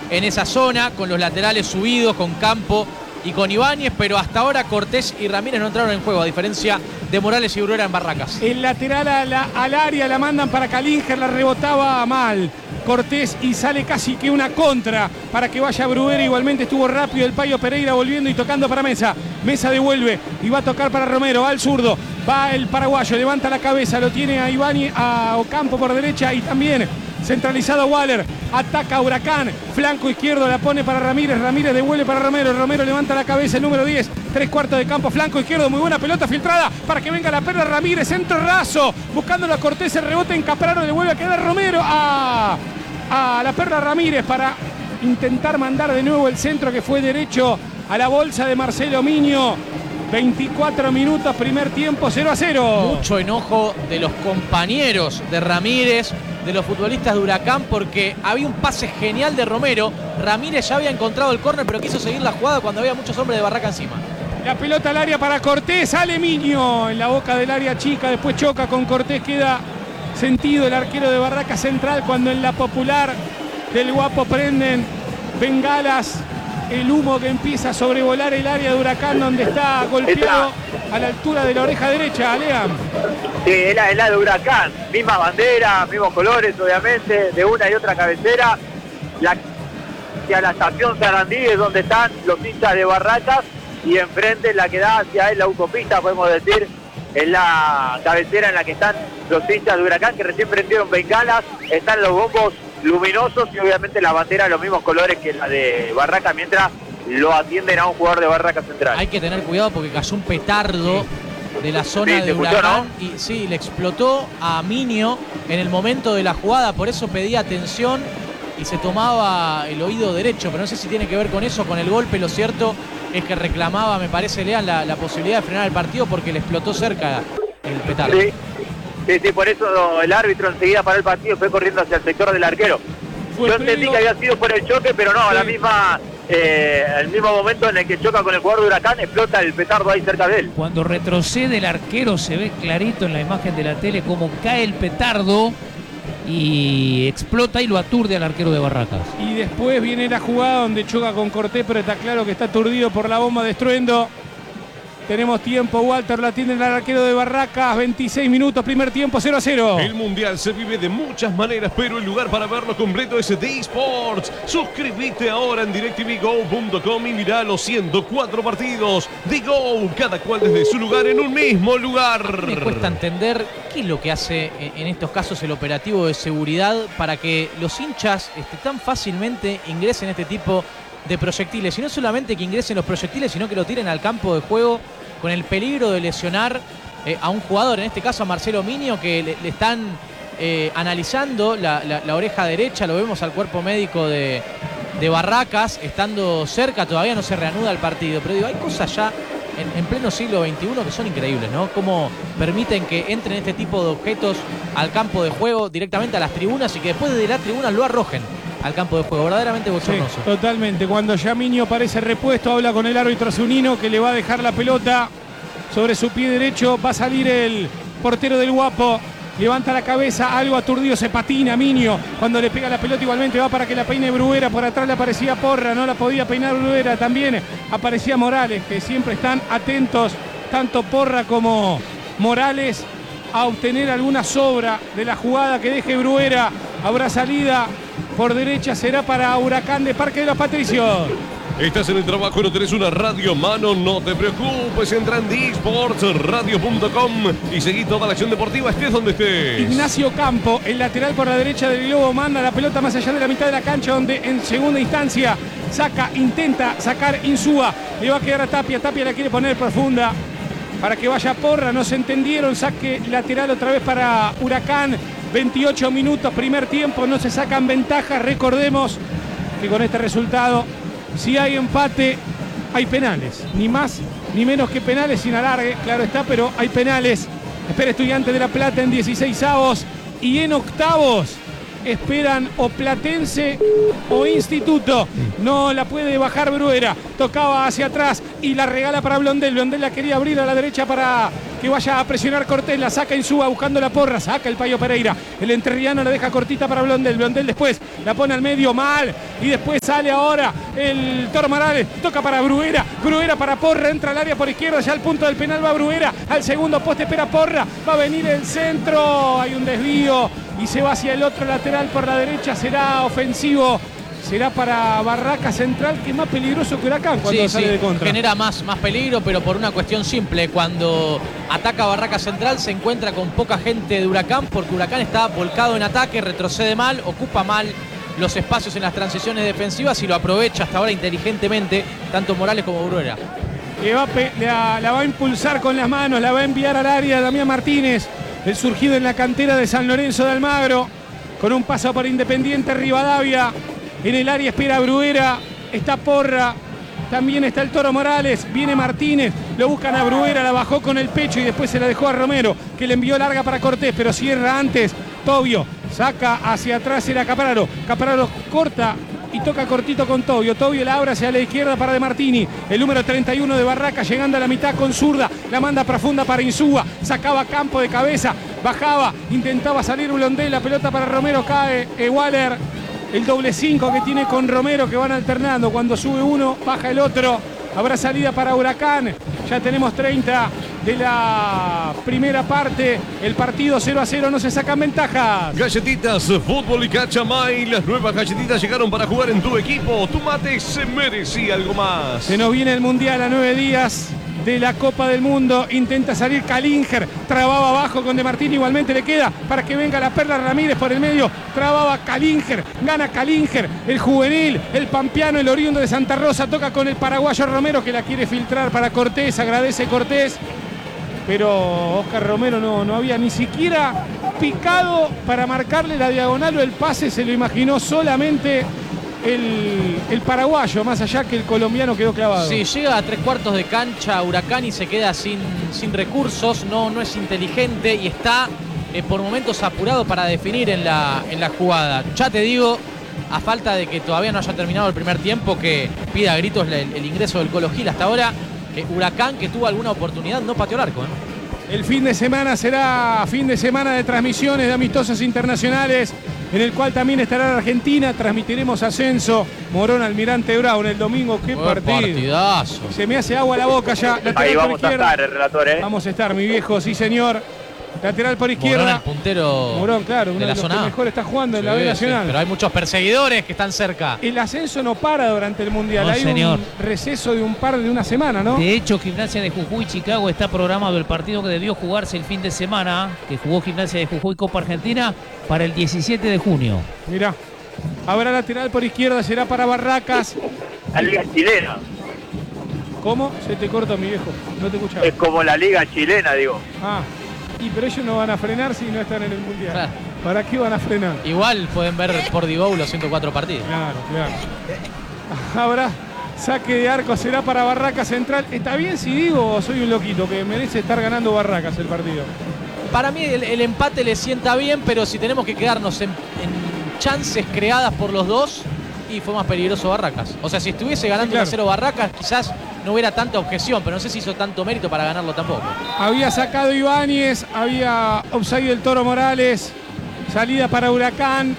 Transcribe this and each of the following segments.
en esa zona, con los laterales subidos, con Campo y con Ibáñez, pero hasta ahora Cortés y Ramírez no entraron en juego, a diferencia de Morales y Bruera en Barracas. El lateral al área la mandan para Calinger, la rebotaba mal Cortés y sale casi que una contra para que vaya Bruera. Igualmente estuvo rápido el Payo Pereira volviendo y tocando para Mesa. Mesa devuelve y va a tocar para Romero, va al zurdo, va el paraguayo, levanta la cabeza, lo tiene a Ibáñez, a Ocampo por derecha y también centralizado Waller, ataca a Huracán, flanco izquierdo la pone para Ramírez, Ramírez devuelve para Romero, Romero levanta la cabeza, el número 10, 3/4 de campo, flanco izquierdo, muy buena pelota filtrada para que venga la perla Ramírez, centro raso, buscándolo a Cortés, el rebote en Capraro, le vuelve a quedar Romero a la perla Ramírez para intentar mandar de nuevo el centro que fue derecho a la bolsa de Marcelo Miño. 24 minutos, primer tiempo, 0-0. Mucho enojo de los compañeros de Ramírez, de los futbolistas de Huracán, porque había un pase genial de Romero. Ramírez ya había encontrado el córner, pero quiso seguir la jugada cuando había muchos hombres de Barraca encima. La pelota al área para Cortés, sale Miño en la boca del área chica, después choca con Cortés, queda sentido el arquero de Barraca Central cuando en la Popular del Guapo prenden bengalas. El humo que empieza a sobrevolar el área de Huracán donde está golpeado a la altura de la oreja derecha, Lean. Sí, es la de Huracán, misma bandera, mismos colores obviamente, de una y otra cabecera. Hacia la estación Sarandí es donde están los hinchas de Barracas y enfrente la que da hacia la autopista, podemos decir, es la cabecera en la que están los hinchas de Huracán que recién prendieron bengalas, están los bombos luminosos y obviamente la bandera de los mismos colores que la de Barraca mientras lo atienden a un jugador de Barraca Central. Hay que tener cuidado porque cayó un petardo de la zona de escuchó, Huracán, ¿no? y sí, le explotó a Miño en el momento de la jugada, por eso pedía atención y se tomaba el oído derecho, pero no sé si tiene que ver con eso, con el golpe. Lo cierto es que reclamaba, me parece, Lean, la posibilidad de frenar el partido porque le explotó cerca el petardo. Sí, por eso el árbitro enseguida paró el partido, fue corriendo hacia el sector del arquero. Yo entendí que había sido por el choque, pero no, el mismo momento en el que choca con el jugador de Huracán, explota el petardo ahí cerca de él. Cuando retrocede el arquero se ve clarito en la imagen de la tele cómo cae el petardo y explota y lo aturde al arquero de Barracas. Y después viene la jugada donde choca con Cortés, pero está claro que está aturdido por la bomba de estruendo. Tenemos tiempo, Walter, la atiende el arquero de Barracas, 26 minutos, primer tiempo, 0-0. El Mundial se vive de muchas maneras, pero el lugar para verlo completo es D-Sports. Suscríbete ahora en DirecTVGo.com y mirá los 104 partidos de Go, cada cual desde su lugar en un mismo lugar. Me cuesta entender qué es lo que hace en estos casos el operativo de seguridad para que los hinchas tan fácilmente ingresen este tipo de proyectiles. Y no solamente que ingresen los proyectiles, sino que lo tiren al campo de juego con el peligro de lesionar a un jugador, en este caso a Marcelo Miño, que le están analizando la oreja derecha. Lo vemos al cuerpo médico de Barracas estando cerca, todavía no se reanuda el partido, pero digo, hay cosas ya en pleno siglo XXI que son increíbles, ¿no? Cómo permiten que entren este tipo de objetos al campo de juego, directamente a las tribunas, y que después de las tribunas lo arrojen al campo de juego, verdaderamente bochornoso. Sí, totalmente. Cuando ya Miño parece repuesto, habla con el árbitro Zunino, que le va a dejar la pelota sobre su pie derecho. Va a salir el portero del Guapo, levanta la cabeza, algo aturdido, se patina Miño. Cuando le pega la pelota igualmente va para que la peine Bruera. Por atrás le aparecía Porra, no la podía peinar Bruera. También aparecía Morales, que siempre están atentos, tanto Porra como Morales, a obtener alguna sobra de la jugada que deje Bruera. Habrá salida por derecha, será para Huracán de Parque de los Patricios. Estás en el trabajo y no tenés una radio a mano, no te preocupes, entra en dsportsradio.com y seguí toda la acción deportiva, estés donde estés. Ignacio Campo, el lateral por la derecha del globo, manda la pelota más allá de la mitad de la cancha, donde en segunda instancia intenta sacar Insúa, le va a quedar a Tapia, Tapia la quiere poner profunda para que vaya Porra, no se entendieron, saque lateral otra vez para Huracán. 28 minutos, primer tiempo, no se sacan ventajas. Recordemos que con este resultado, si hay empate, hay penales. Ni más ni menos que penales sin alargue, claro está, pero hay penales. Espera Estudiantes de La Plata en 16avos y en octavos esperan o Platense o Instituto. No la puede bajar Bruera, tocaba hacia atrás y la regala para Blondel. Blondel la quería abrir a la derecha para que vaya a presionar Cortés, la saca Insúa buscando la porra, saca el Payo Pereira, el entrerriano la deja cortita para Blondel, Blondel después la pone al medio mal y después sale ahora el Toro Morales, toca para Bruguera, Bruguera para Porra, entra al área por izquierda, ya al punto del penal va Bruguera, al segundo poste espera Porra, va a venir el centro, hay un desvío y se va hacia el otro lateral por la derecha, será ofensivo. Será para Barraca Central, que es más peligroso que Huracán cuando sale de contra. Genera más peligro, pero por una cuestión simple. Cuando ataca Barraca Central se encuentra con poca gente de Huracán, porque Huracán está volcado en ataque, retrocede mal, ocupa mal los espacios en las transiciones defensivas y lo aprovecha hasta ahora inteligentemente, tanto Morales como Bruguera. La va a impulsar con las manos, la va a enviar al área Damián Martínez, el surgido en la cantera de San Lorenzo de Almagro, con un paso por Independiente Rivadavia. En el área espera Bruguera, está Porra, también está el Toro Morales, viene Martínez, lo buscan a Bruguera, la bajó con el pecho y después se la dejó a Romero, que le envió larga para Cortés, pero cierra antes Tobio, saca hacia atrás era Capararo, Capararo corta y toca cortito con Tobio, Tobio la abre hacia la izquierda para De Martini, el número 31 de Barraca llegando a la mitad con zurda, la manda profunda para Insúa, sacaba campo de cabeza, bajaba, intentaba salir Blondel, la pelota para Romero, cae Waller. El doble 5 que tiene con Romero, que van alternando. Cuando sube uno, baja el otro. Habrá salida para Huracán. Ya tenemos 30 de la primera parte. El partido 0-0, no se sacan ventajas. Galletitas, fútbol y cachamay. Las nuevas galletitas llegaron para jugar en tu equipo. Tu mate se merecía algo más. Se nos viene el Mundial a 9 días de la Copa del Mundo, intenta salir Calinger, trababa abajo con De Martini, igualmente le queda para que venga la Perla Ramírez por el medio, trababa Calinger, gana Calinger, el juvenil, el pampeano, el oriundo de Santa Rosa, toca con el paraguayo Romero que la quiere filtrar para Cortés, agradece Cortés, pero Oscar Romero no había ni siquiera picado para marcarle la diagonal o el pase, se lo imaginó solamente el paraguayo, más allá que el colombiano quedó clavado. Sí, llega a 3/4 de cancha Huracán y se queda sin recursos, no es inteligente y está por momentos apurado para definir en la jugada. Ya te digo, a falta de que todavía no haya terminado el primer tiempo, que pida a gritos el ingreso del Colo Gil. Hasta ahora, Huracán, que tuvo alguna oportunidad, no pateó el arco. El fin de semana será fin de semana de transmisiones de amistosos internacionales, en el cual también estará Argentina. Transmitiremos Ascenso, Morón, Almirante Brown el domingo. ¡Qué partidazo! Se me hace agua la boca ya. Ahí vamos a estar, el relator, ¿eh? Vamos a estar, mi viejo, sí señor. Lateral por izquierda. Morón, el puntero Morón, claro, uno de los que mejor está jugando en la B Nacional. Sí, pero hay muchos perseguidores que están cerca. El ascenso no para durante el Mundial. No, hay señor. un receso de una semana, ¿no? De hecho, Gimnasia de Jujuy Chicago está programado el partido que debió jugarse el fin de semana, que jugó Gimnasia de Jujuy Copa Argentina, para el 17 de junio. Mirá, habrá lateral por izquierda, será para Barracas. La liga chilena. ¿Cómo? Se te corta, mi viejo, no te escuchaba. Es como la liga chilena, digo. Ah, pero ellos no van a frenar si no están en el Mundial. Claro. ¿Para qué van a frenar? Igual pueden ver por Divo los 104 partidos. Claro. Habrá saque de arco, será para Barracas Central. ¿Está bien si digo o soy un loquito que merece estar ganando Barracas el partido? Para mí el empate le sienta bien, pero si tenemos que quedarnos en chances creadas por los dos, y fue más peligroso Barracas. O sea, si estuviese ganando 1-0 Barracas, quizás no hubiera tanta objeción, pero no sé si hizo tanto mérito para ganarlo tampoco. Había sacado Ibáñez, había offside del Toro Morales, salida para Huracán,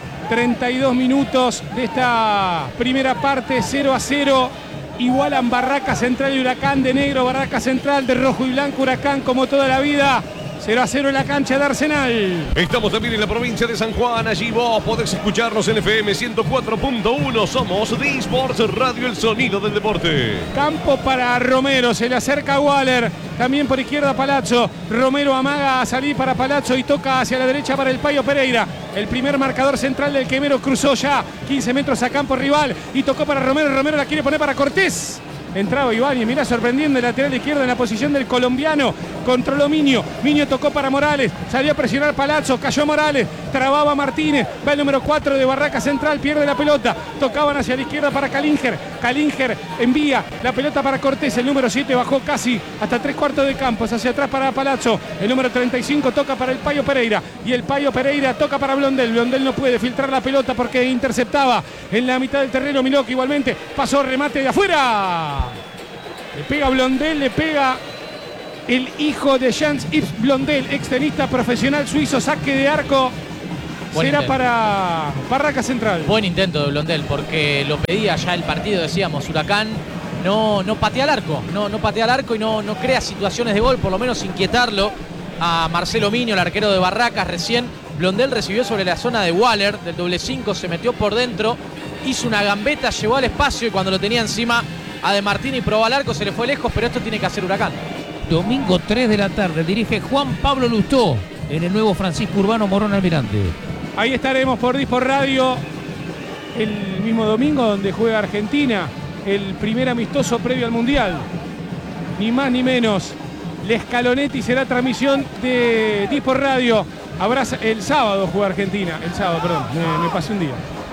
32 minutos de esta primera parte, 0-0, igualan Barracas Central y Huracán, de negro Barracas Central, de rojo y blanco Huracán como toda la vida. 0-0 en la cancha de Arsenal. Estamos también en la provincia de San Juan. Allí vos podés escucharnos en FM 104.1. Somos de Sports Radio, el sonido del deporte. Campo para Romero, se le acerca Waller. También por izquierda Palazzo. Romero amaga a salir para Palazzo y toca hacia la derecha para el Payo Pereira. El primer marcador central del Quemero cruzó ya 15 metros a campo rival y tocó para Romero. Romero la quiere poner para Cortés. Entraba Ibáñez, mirá, sorprendiendo el lateral izquierdo en la posición del colombiano. Controló Miño, Miño tocó para Morales, salió a presionar Palazzo, cayó Morales, trababa Martínez, va el número 4 de Barraca Central, pierde la pelota, tocaban hacia la izquierda para Calinger, Calinger envía la pelota para Cortés, el número 7 bajó casi hasta 3/4 de campo, hacia atrás para Palazzo, el número 35 toca para el Payo Pereira, y el Payo Pereira toca para Blondel, Blondel no puede filtrar la pelota porque interceptaba en la mitad del terreno, Milok igualmente, pasó remate de afuera. Le pega Blondel, le pega el hijo de Jean-Yves Blondel, extenista profesional suizo. Saque de arco. Buen Será intento. para Barraca Central. Buen intento de Blondel, porque lo pedía ya el partido, decíamos, Huracán no patea al arco, no patea al arco y no crea situaciones de gol, por lo menos inquietarlo a Marcelo Miño, el arquero de Barracas. Recién Blondel recibió sobre la zona de Waller, del doble 5, se metió por dentro, hizo una gambeta, llegó al espacio y cuando lo tenía encima a De Martini probó al arco, se le fue lejos, pero esto tiene que hacer Huracán. Domingo 3 de la tarde, dirige Juan Pablo Lustó en el nuevo Francisco Urbano Morón Almirante. Ahí estaremos por Disport Radio el mismo domingo donde juega Argentina, el primer amistoso previo al Mundial. Ni más ni menos. La Scalonetti será transmisión de Disport Radio. Abraza, el sábado juega Argentina. El sábado, perdón, me pasé un día.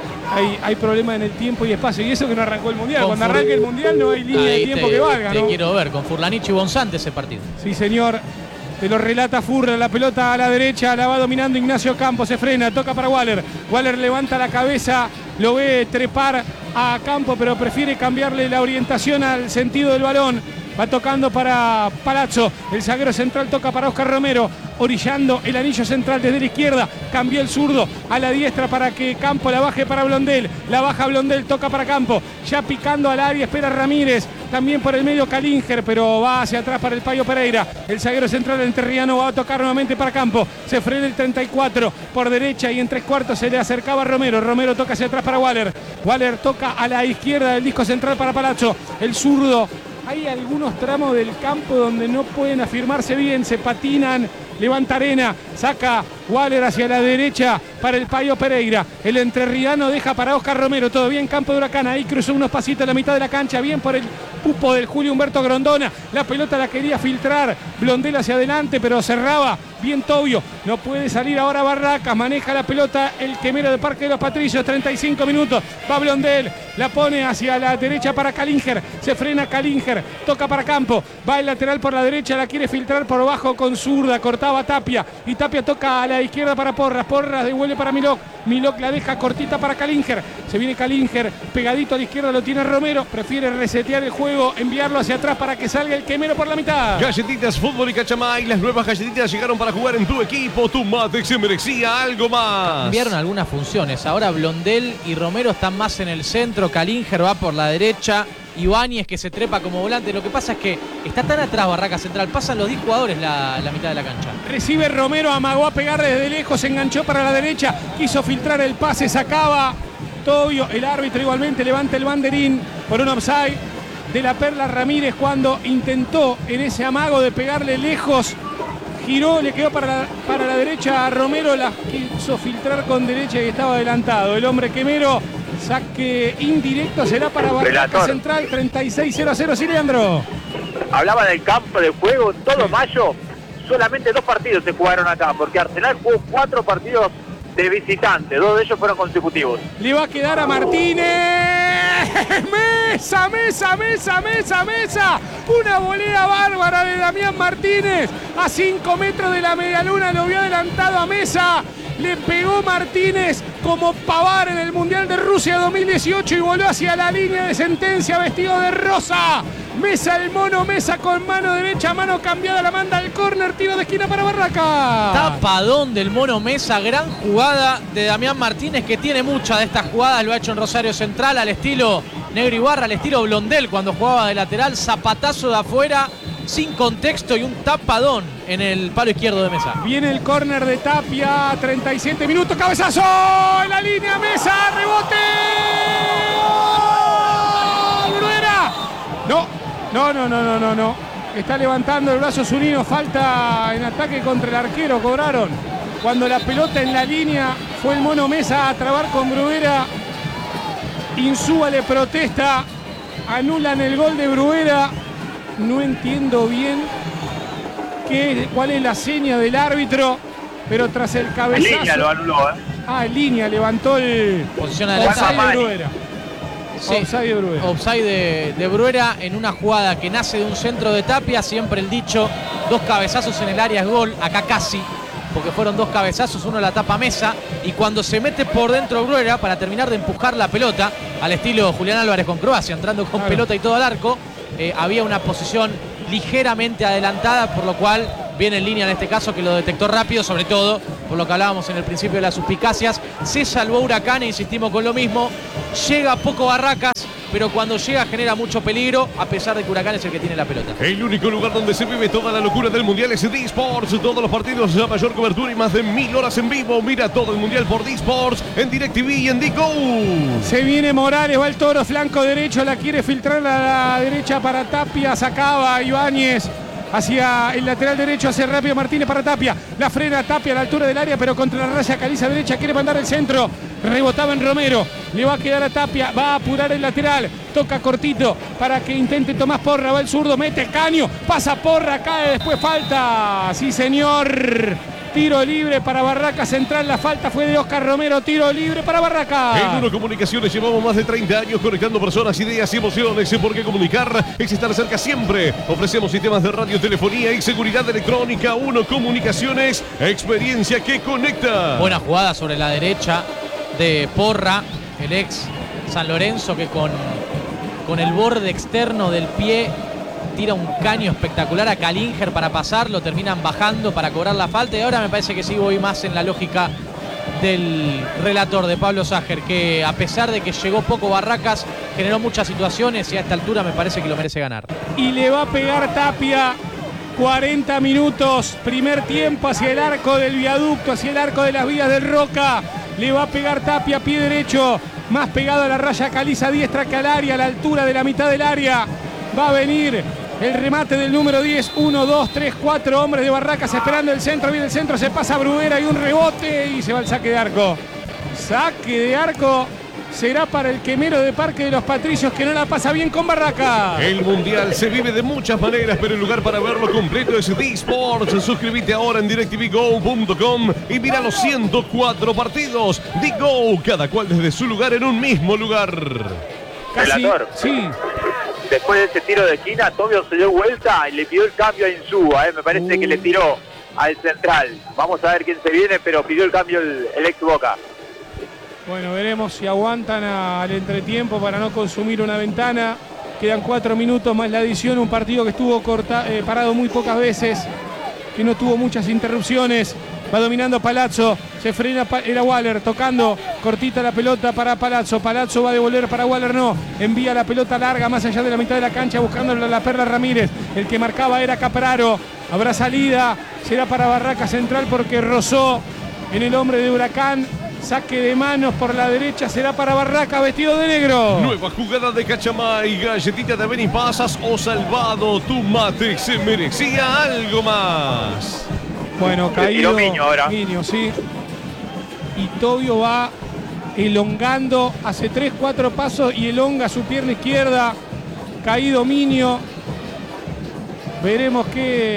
Hay problemas en el tiempo y espacio. Y eso que no arrancó el Mundial. Cuando arranque el Mundial no hay línea de tiempo que valga, Te ¿no? quiero ver, con Furlanich y Bonzante ese partido. Sí, señor. Te lo relata Furra, la pelota a la derecha, la va dominando Ignacio Campos, se frena, toca para Waller. Waller levanta la cabeza, lo ve trepar a Campos, pero prefiere cambiarle la orientación al sentido del balón. Va tocando para Palazzo, el zaguero central toca para Oscar Romero, orillando el anillo central desde la izquierda, cambió el zurdo a la diestra para que Campos la baje para Blondel, la baja Blondel, toca para Campos, ya picando al área, espera Ramírez, también por el medio Calinger, pero va hacia atrás para el Payo Pereira, el zaguero central del Enterriano va a tocar nuevamente para Campos, se frena el 34 por derecha y en 3/4 se le acercaba Romero, Romero toca hacia atrás para Waller, Waller toca a la izquierda del disco central para Palazzo, el zurdo. Hay algunos tramos del campo donde no pueden afirmarse bien, se patinan, levanta arena, saca Waller hacia la derecha para el Payo Pereira. El entrerriano deja para Oscar Romero, todavía en campo de Huracán, ahí cruzó unos pasitos en la mitad de la cancha, bien por el pupo del Julio Humberto Grondona. La pelota la quería filtrar, Blondel hacia adelante, pero cerraba bien Tobio. No puede salir ahora Barracas, maneja la pelota el quemero de Parque de los Patricios, 35 minutos. Va Blondel, la pone hacia la derecha para Calinger, se frena Calinger, toca para Campo, va el lateral por la derecha, la quiere filtrar por bajo con zurda, cortaba Tapia y Tapia toca a la izquierda para Porras, Porras devuelve para Milok, Milok la deja cortita para Calinger, se viene Calinger, pegadito a la izquierda lo tiene Romero, prefiere resetear el juego, enviarlo hacia atrás para que salga el quemero por la mitad. Galletitas Fútbol y Cachamay, las nuevas galletitas llegaron para jugar en tu equipo. Tu Matex se merecía algo más. Cambiaron algunas funciones. Ahora Blondel y Romero están más en el centro. Calinger va por la derecha. Ibáñez que se trepa como volante. Lo que pasa es que está tan atrás Barraca Central. Pasan los 10 jugadores la mitad de la cancha. Recibe Romero, amagó a pegar desde lejos, se enganchó para la derecha, quiso filtrar el pase, sacaba Tobio. El árbitro igualmente levanta el banderín por un offside de la Perla Ramírez cuando intentó en ese amago de pegarle lejos. Giró, le quedó para la derecha a Romero, la quiso filtrar con derecha y estaba adelantado. El hombre quemero, saque indirecto, será para Barraca Central, 36-0-0. Sí, Leandro. Hablaba del campo de juego, en todo mayo, solamente 2 partidos se jugaron acá, porque Arsenal jugó 4 partidos de visitante, 2 de ellos fueron consecutivos. Le va a quedar a Martínez. Mesa, mesa, mesa, mesa, mesa. Una volea bárbara de Damián Martínez. A 5 metros de la medialuna lo vio adelantado a Mesa. Le pegó Martínez como Pavar en el Mundial de Rusia 2018 y voló hacia la línea de sentencia vestido de rosa. Mesa el mono, Mesa con mano derecha, mano cambiada, la manda al córner, tiro de esquina para Barraca. Tapadón del mono Mesa, gran jugada de Damián Martínez, que tiene muchas de estas jugadas, lo ha hecho en Rosario Central al estilo Negro Ibarra, al estilo Blondel cuando jugaba de lateral, zapatazo de afuera, sin contexto y un tapadón en el palo izquierdo de Mesa. Viene el córner de Tapia, 37 minutos, cabezazo en la línea, Mesa, rebote. ¡Oh! ¡Bruera! No. Está levantando el brazo Zunino, falta en ataque contra el arquero, cobraron. Cuando la pelota en la línea fue el mono Mesa a trabar con Bruera. Insúa le protesta, anulan el gol de Bruera. No entiendo bien cuál es la seña del árbitro, pero tras el cabezazo... En línea lo anuló, en línea, levantó el... Posición adelantada. Offside de Bruera. Sí, Offside de Bruera. Offside de Bruera en una jugada que nace de un centro de Tapia, siempre el dicho, 2 cabezazos en el área es gol, acá casi, porque fueron 2 cabezazos, uno la tapa Mesa, y cuando se mete por dentro Bruera para terminar de empujar la pelota, al estilo Julián Álvarez con Croacia, entrando con pelota y todo al arco, había una posición ligeramente adelantada, por lo cual viene en línea en este caso, que lo detectó rápido, sobre todo por lo que hablábamos en el principio de las suspicacias. Se salvó Huracán e insistimos con lo mismo. Llega poco Barracas, pero cuando llega genera mucho peligro, a pesar de que Huracán es el que tiene la pelota. El único lugar donde se vive toda la locura del Mundial es D-Sports. Todos los partidos, la mayor cobertura y más de 1000 horas en vivo. Mira todo el Mundial por D-Sports, en DirecTV y en D-Go. Se viene Morales, va el Toro, flanco derecho, la quiere filtrar a la derecha para Tapia, sacaba Ibáñez. Hacia el lateral derecho, hace rápido Martínez para Tapia. La frena Tapia a la altura del área, pero contra la raya caliza derecha. Quiere mandar el centro. Rebotaba en Romero. Le va a quedar a Tapia. Va a apurar el lateral. Toca cortito para que intente Tomás Porra. Va el zurdo. Mete Caño. Pasa Porra. Cae. Después falta. Sí, señor. Tiro libre para Barracas Central. La falta fue de Oscar Romero. Tiro libre para Barracas. En Uno Comunicaciones llevamos más de 30 años conectando personas, ideas y emociones. Porque comunicar es estar cerca siempre. Ofrecemos sistemas de radio, telefonía y seguridad electrónica. Uno Comunicaciones, experiencia que conecta. Buena jugada sobre la derecha de Porra, el ex San Lorenzo, que con el borde externo del pie tira un caño espectacular a Calinger para pasar, lo terminan bajando para cobrar la falta, y ahora me parece que sí voy más en la lógica del relator de Pablo Sager, que a pesar de que llegó poco Barracas, generó muchas situaciones y a esta altura me parece que lo merece ganar. Y le va a pegar Tapia. 40 minutos, primer tiempo hacia el arco del viaducto, hacia el arco de las vías del Roca. Le va a pegar Tapia, pie derecho, más pegado a la raya caliza diestra que al área, a la altura de la mitad del área. Va a venir el remate del número 10, 1, 2, 3, 4 hombres de Barracas esperando el centro, viene el centro, se pasa a Bruguera y un rebote y se va el saque de arco. Saque de arco será para el quemero de Parque de los Patricios, que no la pasa bien con Barracas. El Mundial se vive de muchas maneras, pero el lugar para verlo completo es D-Sports. Suscríbete ahora en DirecTVGo.com y mira los 104 partidos. D-Go, cada cual desde su lugar en un mismo lugar. Relator. Sí. Después de ese tiro de esquina, Tobio se dio vuelta y le pidió el cambio a Insúa. Me parece que le tiró al central. Vamos a ver quién se viene, pero pidió el cambio el ex Boca. Bueno, veremos si aguantan al entretiempo para no consumir una ventana. Quedan 4 minutos más la adición. Un partido que estuvo parado muy pocas veces, que no tuvo muchas interrupciones. Va dominando Palazzo, se frena, era Waller tocando, cortita la pelota para Palazzo. Palazzo va a devolver para Waller, no. Envía la pelota larga más allá de la mitad de la cancha buscando la Perla Ramírez. El que marcaba era Capraro. Habrá salida, será para Barracas Central porque rozó en el hombre de Huracán. Saque de manos por la derecha, será para Barracas vestido de negro. Nueva jugada de Cachamay, galletita de Benipasas o Salvado. Tu mate se merecía algo más. Bueno, caído Miño ahora. Miño, sí. Y Tobio va elongando, hace 3-4 pasos y elonga su pierna izquierda. Caído Miño. Veremos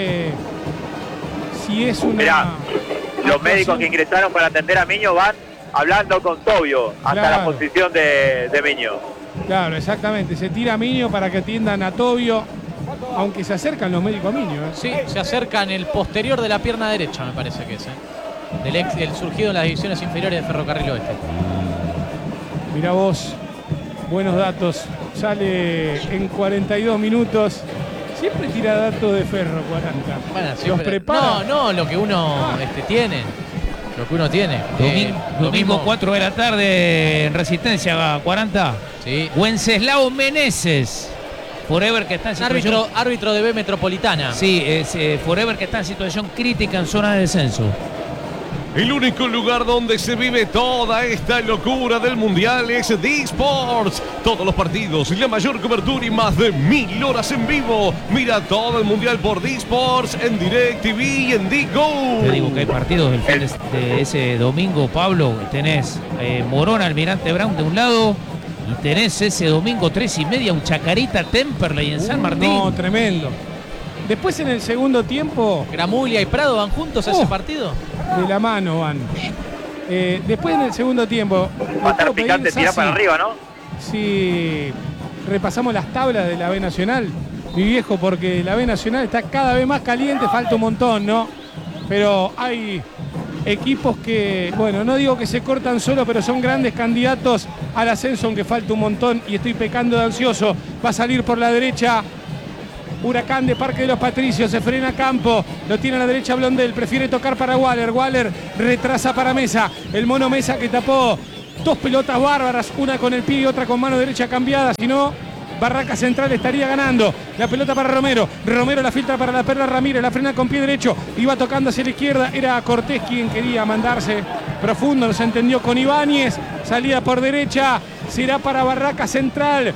si es una... Mirá, los médicos que ingresaron para atender a Miño van hablando con Tobio hasta Claro. la posición de Miño. Claro, exactamente. Se tira a Miño para que atiendan a Tobio. Aunque se acercan los médicos a Miño. Sí, se acerca en el posterior de la pierna derecha, me parece que es. El surgido en las divisiones inferiores de Ferrocarril Oeste. Mirá vos, buenos datos. Sale en 42 minutos. Siempre tira datos de Ferro, 40. Bueno, Los siempre- prepara. No, lo que uno tiene. Lo que uno tiene. Lo Domingo mismo- 4 de la tarde en Resistencia 40. Sí. Wenceslao Meneses. Forever que está en situación... Árbitro de B Metropolitana. Sí, es Forever que está en situación crítica en zona de descenso. El único lugar donde se vive toda esta locura del Mundial es D-Sports. Todos los partidos, la mayor cobertura y más de 1000 horas en vivo. Mira todo el Mundial por D-Sports en DirecTV y en D-Go. Te digo que hay partidos del fin de ese domingo, Pablo. Tenés Morón, Almirante Brown de un lado. Y tenés ese domingo 3:30 un Chacarita Temperley en San Martín. No, tremendo. Después en el segundo tiempo, Gramuglia y Prado van juntos a ese partido. de la mano van. Después en el segundo tiempo, Va a estar picante, tira para arriba, ¿no? si repasamos las tablas de la B Nacional, mi viejo, porque la B Nacional está cada vez más caliente, falta un montón, ¿no? Pero hay equipos que, bueno, no digo que se cortan solo, pero son grandes candidatos al ascenso, aunque falta un montón y estoy pecando de ansioso. Va a salir por la derecha Huracán de Parque de los Patricios, se frena Campo, lo tiene a la derecha Blondel, prefiere tocar para Waller, Waller retrasa para Mesa, el mono Mesa que tapó dos pelotas bárbaras, una con el pie y otra con mano derecha cambiada, si no, Barraca Central estaría ganando. La pelota para Romero, Romero la filtra para la Perla Ramírez, la frena con pie derecho, iba tocando hacia la izquierda, era Cortés quien quería mandarse profundo, no se entendió con Ibáñez, salida por derecha, será para Barraca Central.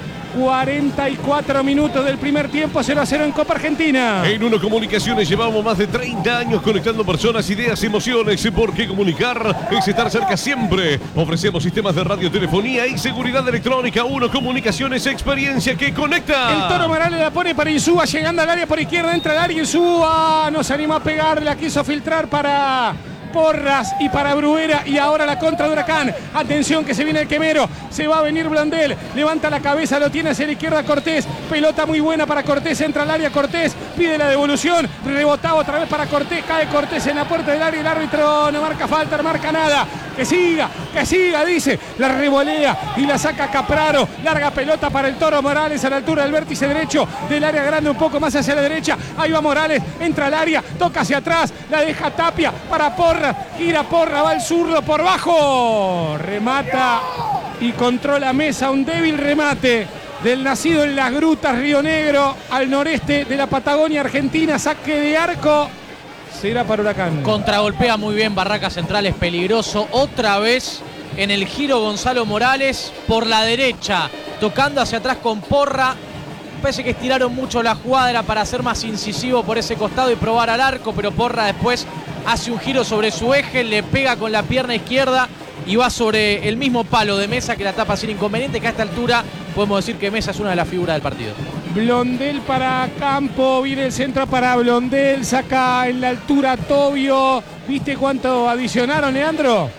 44 minutos del primer tiempo, 0-0 en Copa Argentina. En Uno Comunicaciones llevamos más de 30 años conectando personas, ideas, emociones, porque comunicar es estar cerca siempre. Ofrecemos sistemas de radiotelefonía y seguridad electrónica. Uno Comunicaciones, experiencia que conecta. El Toro Morales la pone para Insúa, llegando al área por izquierda, entra al área Insúa, no se animó a pegar, la quiso filtrar para Porras y para Bruera, y ahora la contra de Huracán. Atención que se viene el quemero, se va a venir Blondel, levanta la cabeza, lo tiene hacia la izquierda Cortés, pelota muy buena para Cortés, entra al área Cortés, pide la devolución, rebotaba otra vez para Cortés, cae Cortés en la puerta del área, el árbitro no marca falta, no marca nada, que siga, dice, la revolea y la saca Capraro, larga pelota para el Toro Morales a la altura del vértice derecho del área grande, un poco más hacia la derecha, ahí va Morales, entra al área, toca hacia atrás, la deja Tapia para Porras, gira Porra, va el zurdo por bajo, remata y controla Mesa, un débil remate del nacido en las grutas Río Negro, al noreste de la Patagonia Argentina, saque de arco, será para Huracán. Contragolpea muy bien Barraca Central, es peligroso, otra vez en el giro Gonzalo Morales por la derecha, tocando hacia atrás con Porra. Parece que estiraron mucho la jugada, era para ser más incisivo por ese costado y probar al arco, pero Porra después hace un giro sobre su eje, le pega con la pierna izquierda y va sobre el mismo palo de Mesa, que la tapa sin inconveniente, que a esta altura podemos decir que Mesa es una de las figuras del partido. Blondel para Campo, viene el centro para Blondel, saca en la altura Tobio. ¿Viste cuánto adicionaron, Leandro?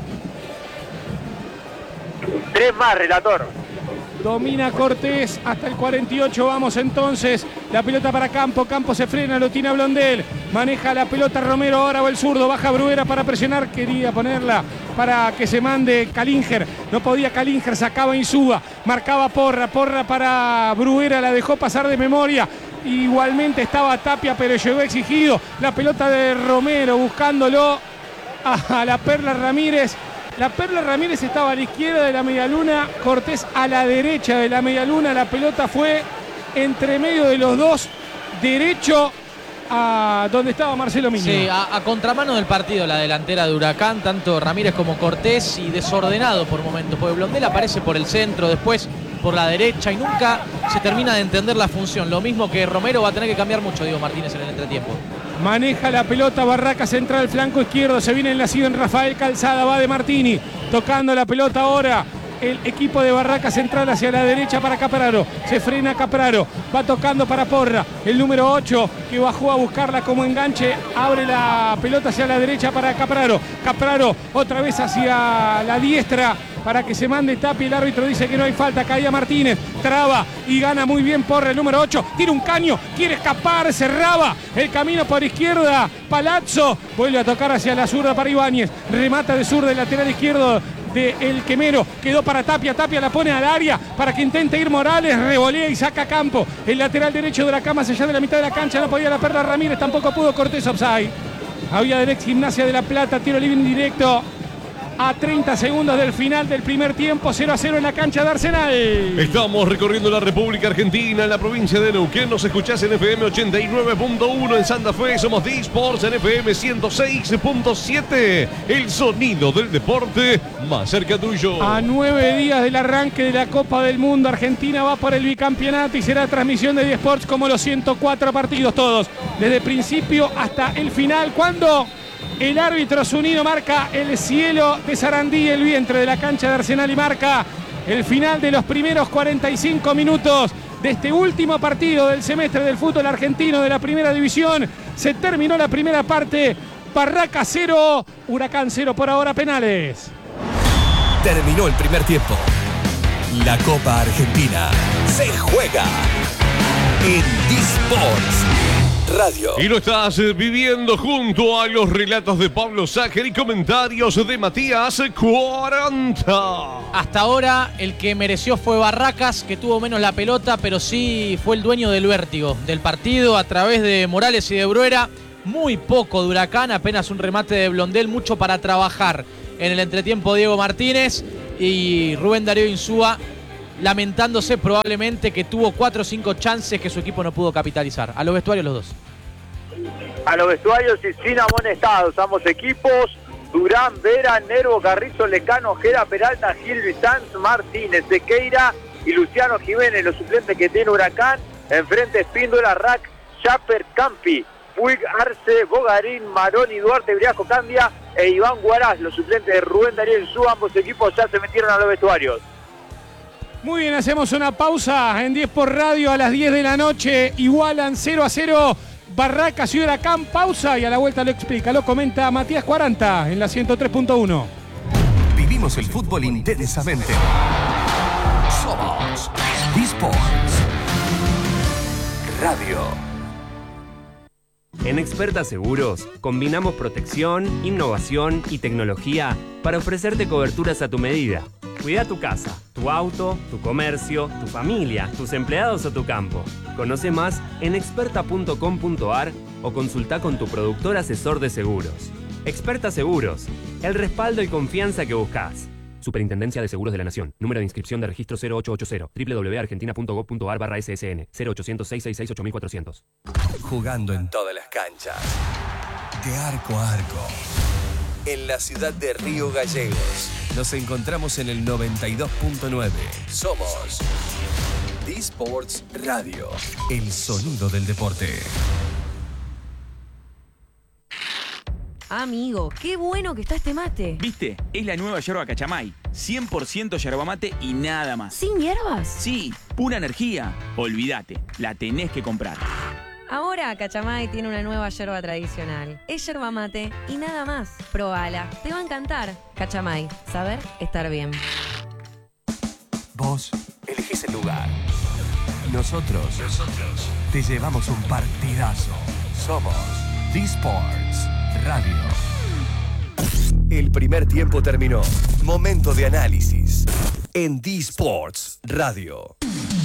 3 más, relator. Domina Cortés hasta el 48, vamos entonces, la pelota para Campo, Campo se frena, lo tiene a Blondel, maneja la pelota Romero, ahora va el zurdo, baja Bruera para presionar, quería ponerla para que se mande Calinger, no podía Calinger, sacaba Insúa, marcaba Porra para Bruera, la dejó pasar de memoria, igualmente estaba Tapia pero llegó exigido, la pelota de Romero buscándolo a la Perla Ramírez. La Perla Ramírez estaba a la izquierda de la medialuna, Cortés a la derecha de la medialuna, la pelota fue entre medio de los dos, derecho a donde estaba Marcelo Miño. Sí, a contramano del partido la delantera de Huracán, tanto Ramírez como Cortés, y desordenado por momentos, porque Blondel aparece por el centro, después por la derecha y nunca se termina de entender la función. Lo mismo que Romero, va a tener que cambiar mucho Diego Martínez en el entretiempo. Maneja la pelota Barraca Central, flanco izquierdo, se viene enlacido en Rafael Calzada, va de Martini, tocando la pelota ahora el equipo de Barraca Central hacia la derecha para Capraro, se frena Capraro, va tocando para Porra, el número 8 que bajó a buscarla como enganche, abre la pelota hacia la derecha para Capraro, Capraro otra vez hacia la diestra para que se mande Tapia, el árbitro dice que no hay falta, caía Martínez, traba y gana muy bien Porra, el número 8, tira un caño, quiere escapar, cerraba el camino por izquierda, Palazzo, vuelve a tocar hacia la zurda para Ibáñez, remata de zurda, el lateral izquierdo de El Quemero, quedó para Tapia, Tapia la pone al área para que intente ir Morales, revolea y saca a Campo, el lateral derecho de Huracán más allá de la mitad de la cancha, no podía la Perla Ramírez, tampoco pudo Cortés, offside, había del ex Gimnasia de La Plata, tiro libre indirecto, a 30 segundos del final del primer tiempo, 0-0 en la cancha de Arsenal. Estamos recorriendo la República Argentina, en la provincia de Neuquén. Nos escuchás en FM 89.1 en Santa Fe. Somos D-Sports en FM 106.7. El sonido del deporte más cerca tuyo. A 9 días del arranque de la Copa del Mundo, Argentina va por el bicampeonato y será transmisión de D-Sports como los 104 partidos todos, desde el principio hasta el final, cuando el árbitro Zunino marca el cielo de Sarandí, el vientre de la cancha de Arsenal, y marca el final de los primeros 45 minutos de este último partido del semestre del fútbol argentino de la primera división. Se terminó la primera parte, Barraca 0, Huracán 0 por ahora, penales. Terminó el primer tiempo. La Copa Argentina se juega en D-Sports. Radio. Y lo estás viviendo junto a los relatos de Pablo Sácher y comentarios de Matías 40. Hasta ahora el que mereció fue Barracas, que tuvo menos la pelota, pero sí fue el dueño del vértigo del partido a través de Morales y de Bruera. Muy poco de Huracán, apenas un remate de Blondel, mucho para trabajar en el entretiempo Diego Martínez y Rubén Darío Insúa lamentándose probablemente que tuvo 4 o 5 chances que su equipo no pudo capitalizar. A los vestuarios los dos. A los vestuarios y sin amonestados, ambos equipos. Durán, Vera, Nervo, Carrizo, Lecano, Ojeda, Peralta, Gil, Sanz, Martínez, Sequeira y Luciano Jiménez, los suplentes que tiene Huracán. Enfrente Espíndola, Rack, Chaper, Campi, Puig, Arce, Bogarín, Maroni, Duarte, Briasco, Candia e Iván Guaraz, los suplentes de Rubén Darío Insúa. Ambos equipos ya se metieron a los vestuarios. Muy bien, hacemos una pausa en 10 por Radio a las 10 de la noche. Igualan 0-0 Barracas y Huracán. Pausa y a la vuelta lo explica, lo comenta Matías 40 en la 103.1. Vivimos el fútbol intensamente. Somos D-Sports Radio. En Experta Seguros combinamos protección, innovación y tecnología para ofrecerte coberturas a tu medida. Cuida tu casa, tu auto, tu comercio, tu familia, tus empleados o tu campo. Conoce más en experta.com.ar o consulta con tu productor asesor de seguros. Experta Seguros, el respaldo y confianza que buscas. Superintendencia de Seguros de la Nación. Número de inscripción de registro 0880. www.argentina.gov.ar/SSN. 0800-666-8400. Jugando en todas las canchas. De arco a arco. En la ciudad de Río Gallegos. Nos encontramos en el 92.9. Somos D-Sports Radio. El sonido del deporte. Amigo, qué bueno que está este mate. ¿Viste? Es la nueva yerba Cachamay. 100% yerba mate y nada más. ¿Sin hierbas? Sí, pura energía. Olvídate, la tenés que comprar. Ahora Cachamay tiene una nueva yerba tradicional. Es yerba mate y nada más. Probala, te va a encantar. Cachamay, saber estar bien. Vos elegís el lugar. Nosotros te llevamos un partidazo. Somos D-Sports Radio. El primer tiempo terminó. Momento de análisis en D-Sports Radio.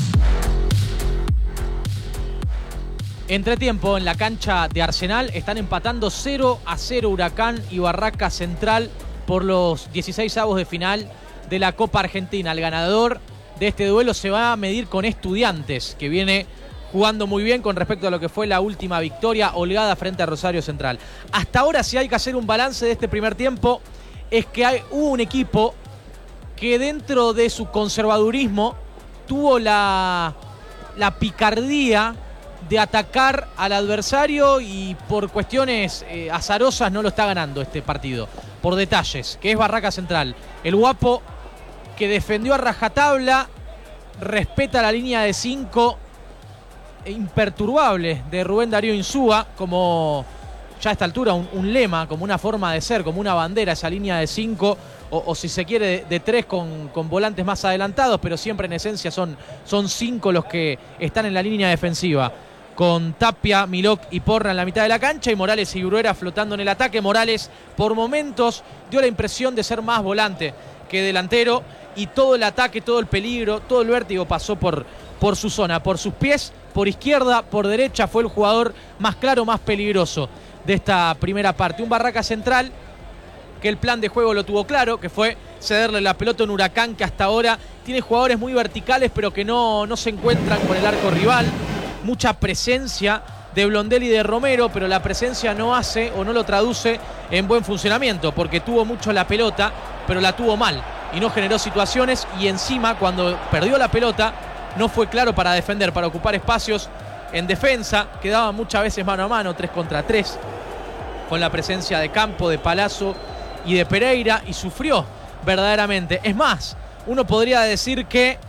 Entretiempo en la cancha de Arsenal. Están empatando 0-0 Huracán y Barracas Central por los 16avos de final de la Copa Argentina. El ganador de este duelo se va a medir con Estudiantes, que viene jugando muy bien con respecto a lo que fue la última victoria holgada frente a Rosario Central. Hasta ahora, si hay que hacer un balance de este primer tiempo, es que hubo un equipo que dentro de su conservadurismo tuvo la picardía de atacar al adversario y por cuestiones azarosas no lo está ganando este partido. Por detalles, que es Barracas Central. El Guapo, que defendió a rajatabla, respeta la línea de 5 imperturbable de Rubén Darío Insúa, como ya a esta altura un lema, como una forma de ser, como una bandera, esa línea de 5, o si se quiere de 3 con volantes más adelantados, pero siempre en esencia son 5 los que están en la línea defensiva, con Tapia, Milok y Porra en la mitad de la cancha y Morales y Bruera flotando en el ataque. Morales por momentos dio la impresión de ser más volante que delantero y todo el ataque, todo el peligro, todo el vértigo pasó por su zona, por sus pies, por izquierda, por derecha. Fue el jugador más claro, más peligroso de esta primera parte. Un Barracas Central que el plan de juego lo tuvo claro, que fue cederle la pelota a un Huracán que hasta ahora tiene jugadores muy verticales pero que no se encuentran con el arco rival. Mucha presencia de Blondel y de Romero, pero la presencia no hace o no lo traduce en buen funcionamiento, porque tuvo mucho la pelota, pero la tuvo mal y no generó situaciones, y encima cuando perdió la pelota no fue claro para defender, para ocupar espacios en defensa. Quedaba muchas veces mano a mano, 3 contra 3, con la presencia de Campo, de Palazzo y de Pereira, y sufrió verdaderamente. Es más, uno podría decir que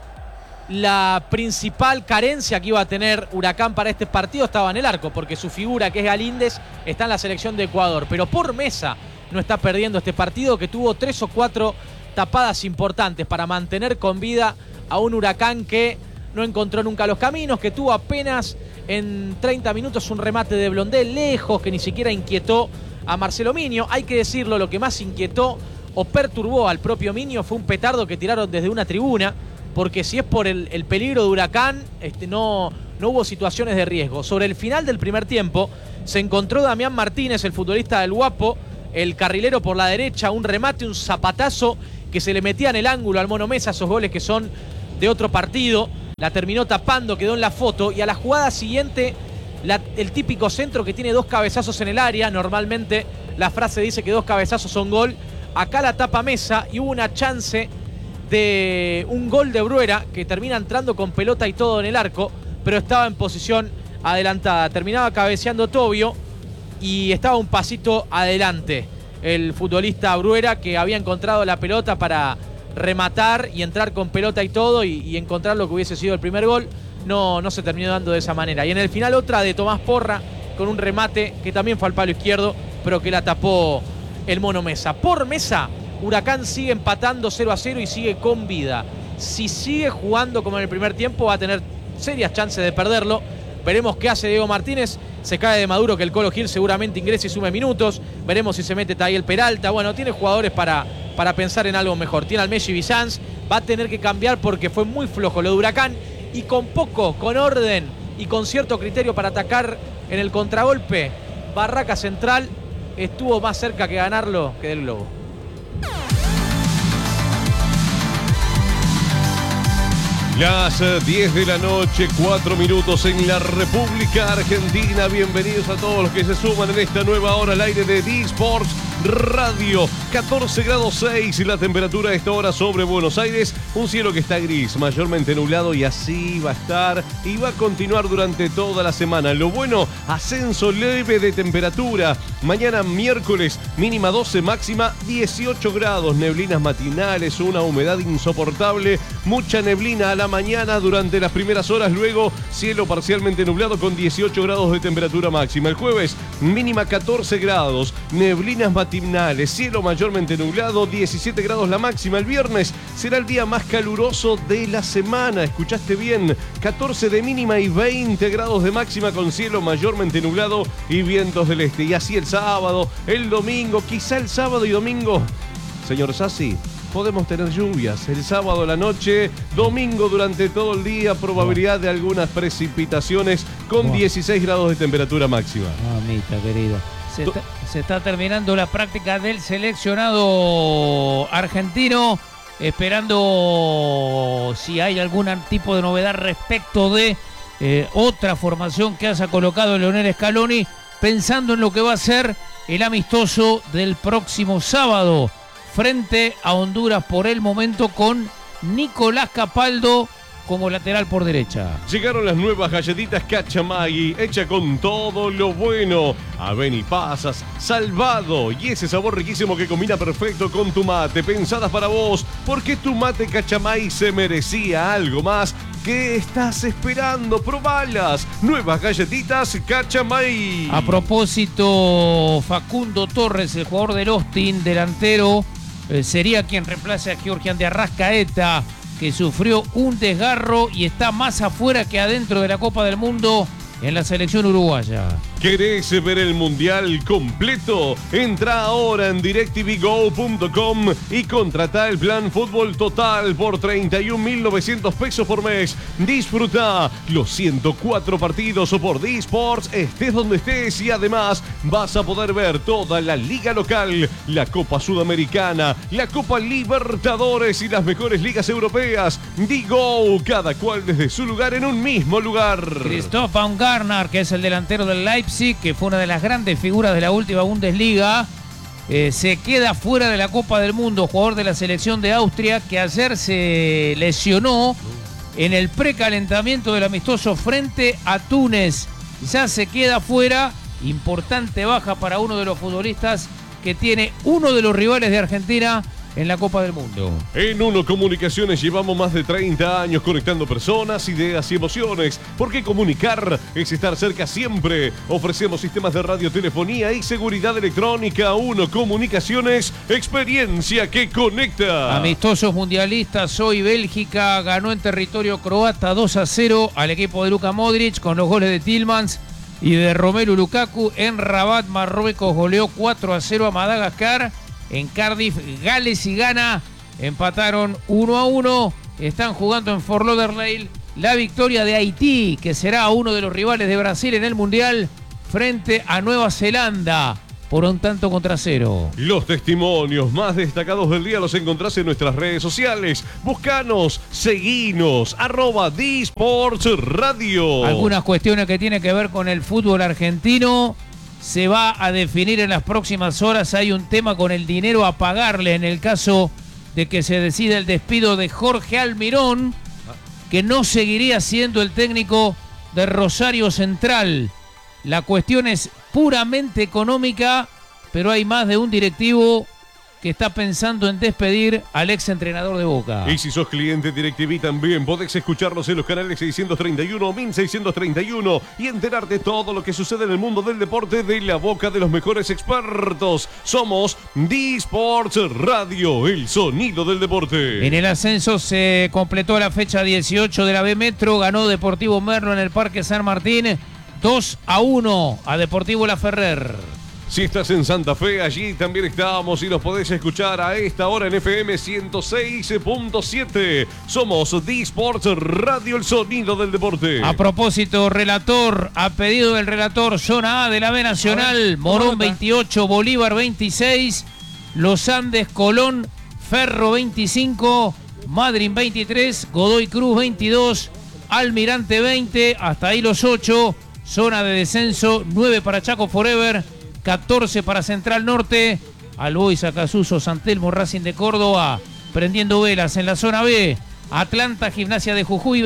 la principal carencia que iba a tener Huracán para este partido estaba en el arco, porque su figura, que es Galíndez, está en la selección de Ecuador, pero por Mesa no está perdiendo este partido, que tuvo 3 o 4 tapadas importantes para mantener con vida a un Huracán que no encontró nunca los caminos, que tuvo apenas En 30 minutos un remate de Blondel lejos que ni siquiera inquietó a Marcelo Miño. Hay que decirlo, lo que más inquietó o perturbó al propio Miño fue un petardo que tiraron desde una tribuna, porque si es por el peligro de Huracán, no hubo situaciones de riesgo. Sobre el final del primer tiempo se encontró Damián Martínez, el futbolista del Guapo, el carrilero por la derecha, un remate, un zapatazo que se le metía en el ángulo al Mono Mesa, esos goles que son de otro partido. La terminó tapando, quedó en la foto, y a la jugada siguiente el típico centro que tiene 2 cabezazos en el área. Normalmente la frase dice que 2 cabezazos son gol. Acá la tapa Mesa y hubo una chance de un gol de Bruera que termina entrando con pelota y todo en el arco, pero estaba en posición adelantada. Terminaba cabeceando Tobio y estaba un pasito adelante el futbolista Bruera, que había encontrado la pelota para rematar y entrar con pelota y todo y encontrar lo que hubiese sido el primer gol. No se terminó dando de esa manera. Y en el final otra de Tomás Porra con un remate que también fue al palo izquierdo, pero que la tapó el Mono Mesa. Por Mesa, Huracán sigue empatando 0-0 y sigue con vida. Si sigue jugando como en el primer tiempo, va a tener serias chances de perderlo. Veremos qué hace Diego Martínez. Se cae de Maduro, que el Colo Gil seguramente ingrese y sume minutos. Veremos si se mete Tayel Peralta. Bueno, tiene jugadores para pensar en algo mejor. Tiene al Messi Bizanz. Va a tener que cambiar porque fue muy flojo lo de Huracán. Y con orden y con cierto criterio para atacar en el contragolpe, Barraca Central estuvo más cerca que ganarlo que del Globo. Las 10 de la noche, 4 minutos en la República Argentina. Bienvenidos a todos los que se suman en esta nueva hora al aire de D-Sports Radio. 14 grados 6 la temperatura a esta hora sobre Buenos Aires. Un cielo que está gris, mayormente nublado, y así va a estar y va a continuar durante toda la semana. Lo bueno, ascenso leve de temperatura. Mañana miércoles, mínima 12, máxima 18 grados. Neblinas matinales, una humedad insoportable, mucha neblina a la mañana durante las primeras horas, luego cielo parcialmente nublado con 18 grados de temperatura máxima. El jueves, mínima 14 grados, neblinas matinales, cielo mayormente nublado, 17 grados la máxima. El viernes será el día más caluroso de la semana, escuchaste bien, 14 de mínima y 20 grados de máxima con cielo mayormente nublado y vientos del este. Y así el sábado, el domingo, quizá el sábado y domingo, señor Sassi, podemos tener lluvias el sábado a la noche, domingo durante todo el día, probabilidad de algunas precipitaciones con 16 grados de temperatura máxima. Mamita querido. Se está terminando la práctica del seleccionado argentino, esperando si hay algún tipo de novedad respecto de otra formación que haya colocado Leonel Scaloni, pensando en lo que va a ser el amistoso del próximo sábado frente a Honduras, por el momento con Nicolás Capaldo como lateral por derecha. Llegaron las nuevas galletitas Cachamay, hecha con todo lo bueno. Avena y pasas, salvado, y ese sabor riquísimo que combina perfecto con tu mate, pensadas para vos, porque tu mate Cachamay se merecía algo más. ¿Qué estás esperando? Probalas. Nuevas galletitas Cachamay. A propósito, Facundo Torres, el jugador del Austin, delantero, sería quien reemplace a Georgian de Arrascaeta, que sufrió un desgarro y está más afuera que adentro de la Copa del Mundo en la selección uruguaya. ¿Querés ver el Mundial completo? Entra ahora en DirecTVGo.com y contrata el plan Fútbol Total por 31.900 pesos por mes. Disfruta los 104 partidos por D-Sports, estés donde estés, y además vas a poder ver toda la liga local, la Copa Sudamericana, la Copa Libertadores y las mejores ligas europeas. D-Go, cada cual desde su lugar en un mismo lugar. Christoph Baumgartner, que es el delantero del Leipzig, que fue una de las grandes figuras de la última Bundesliga, se queda fuera de la Copa del Mundo, jugador de la selección de Austria, que ayer se lesionó en el precalentamiento del amistoso frente a Túnez. Ya se queda fuera, importante baja para uno de los futbolistas que tiene uno de los rivales de Argentina en la Copa del Mundo. En Uno Comunicaciones llevamos más de 30 años conectando personas, ideas y emociones. Porque comunicar es estar cerca siempre. Ofrecemos sistemas de radiotelefonía y seguridad electrónica. Uno Comunicaciones, experiencia que conecta. Amistosos mundialistas, hoy Bélgica ganó en territorio croata 2-0 al equipo de Luka Modric con los goles de Tielemans y de Romelu Lukaku. En Rabat, Marruecos goleó 4-0 a Madagascar. En Cardiff, Gales y Ghana empataron 1-1. Están jugando en Fort Lauderdale la victoria de Haití, que será uno de los rivales de Brasil en el Mundial, frente a Nueva Zelanda por 1-0. Los testimonios más destacados del día los encontrás en nuestras redes sociales. Búscanos, seguinos, @DSports Radio. Algunas cuestiones que tienen que ver con el fútbol argentino se va a definir en las próximas horas. Hay un tema con el dinero a pagarle en el caso de que se decida el despido de Jorge Almirón, que no seguiría siendo el técnico de Rosario Central. La cuestión es puramente económica, pero hay más de un directivo que está pensando en despedir al ex entrenador de Boca. Y si sos cliente DirecTV también podés escucharnos en los canales 631 o 1631 y enterarte de todo lo que sucede en el mundo del deporte de la boca de los mejores expertos. Somos DSports Radio, el sonido del deporte. En el ascenso se completó la fecha 18 de la B Metro. Ganó Deportivo Merlo en el Parque San Martín 2-1 a Deportivo La Ferrer. Si estás en Santa Fe, allí también estamos y nos podés escuchar a esta hora en FM 106.7. Somos DSports Radio, el sonido del deporte. A propósito, relator, a pedido del relator, zona A de la B Nacional, Morón 28, Bolívar 26, Los Andes, Colón, Ferro 25, Madryn 23, Godoy Cruz 22, Almirante 20, hasta ahí los 8, zona de descenso, 9 para Chaco Forever, 14 para Central Norte, Albois, Acasuso, San Telmo, Racing de Córdoba, prendiendo velas en la zona B, Atlanta Gimnasia de Jujuy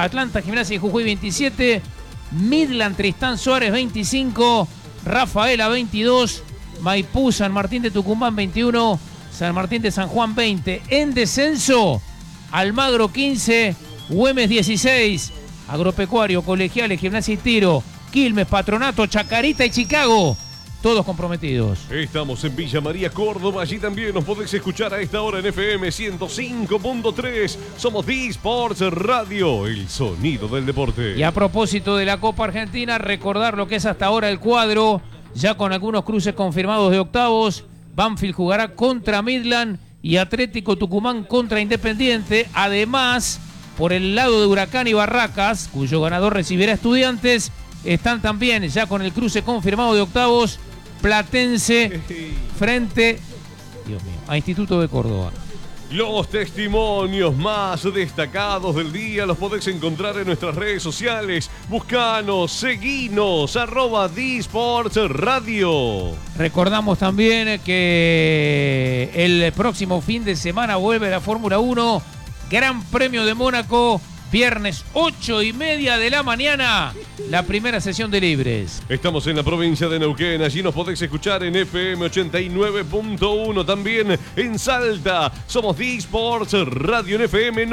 27, Midland Tristán Suárez 25, Rafaela 22, Maipú San Martín de Tucumán 21, San Martín de San Juan 20. En descenso, Almagro 15, Güemes 16, Agropecuario, Colegiales, Gimnasia y Tiro, Quilmes, Patronato, Chacarita y Chicago, todos comprometidos. Estamos en Villa María, Córdoba. Allí también nos podés escuchar a esta hora en FM 105.3. Somos DSports Radio, el sonido del deporte. Y a propósito de la Copa Argentina, recordar lo que es hasta ahora el cuadro, ya con algunos cruces confirmados de octavos. Banfield jugará contra Midland y Atlético Tucumán contra Independiente. Además, por el lado de Huracán y Barracas, cuyo ganador recibirá Estudiantes, están también ya con el cruce confirmado de octavos, Platense frente, Dios mío, a Instituto de Córdoba. Los testimonios más destacados del día los podés encontrar en nuestras redes sociales. Buscanos, seguinos, @DSports Radio. Recordamos también que el próximo fin de semana vuelve la Fórmula 1, Gran Premio de Mónaco, viernes 8:30 de la mañana, la primera sesión de libres. Estamos en la provincia de Neuquén, allí nos podés escuchar en FM 89.1, también en Salta. Somos DSports Radio en FM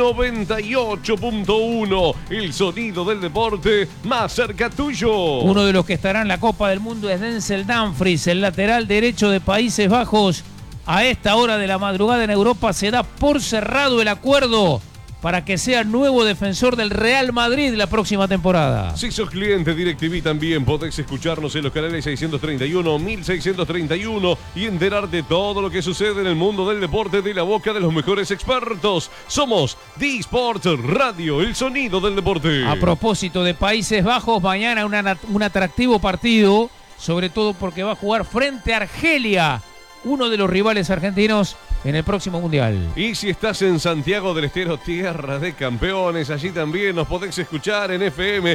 98.1, el sonido del deporte más cerca tuyo. Uno de los que estará en la Copa del Mundo es Denzel Dumfries, el lateral derecho de Países Bajos. A esta hora de la madrugada en Europa se da por cerrado el acuerdo para que sea nuevo defensor del Real Madrid la próxima temporada. Si sos cliente DirecTV también podés escucharnos en los canales 631, 1631 y enterarte de todo lo que sucede en el mundo del deporte de la boca de los mejores expertos. Somos DSports Radio, el sonido del deporte. A propósito de Países Bajos, mañana un atractivo partido, sobre todo porque va a jugar frente a Argelia, uno de los rivales argentinos en el próximo Mundial. Y si estás en Santiago del Estero, tierra de campeones, allí también nos podés escuchar en FM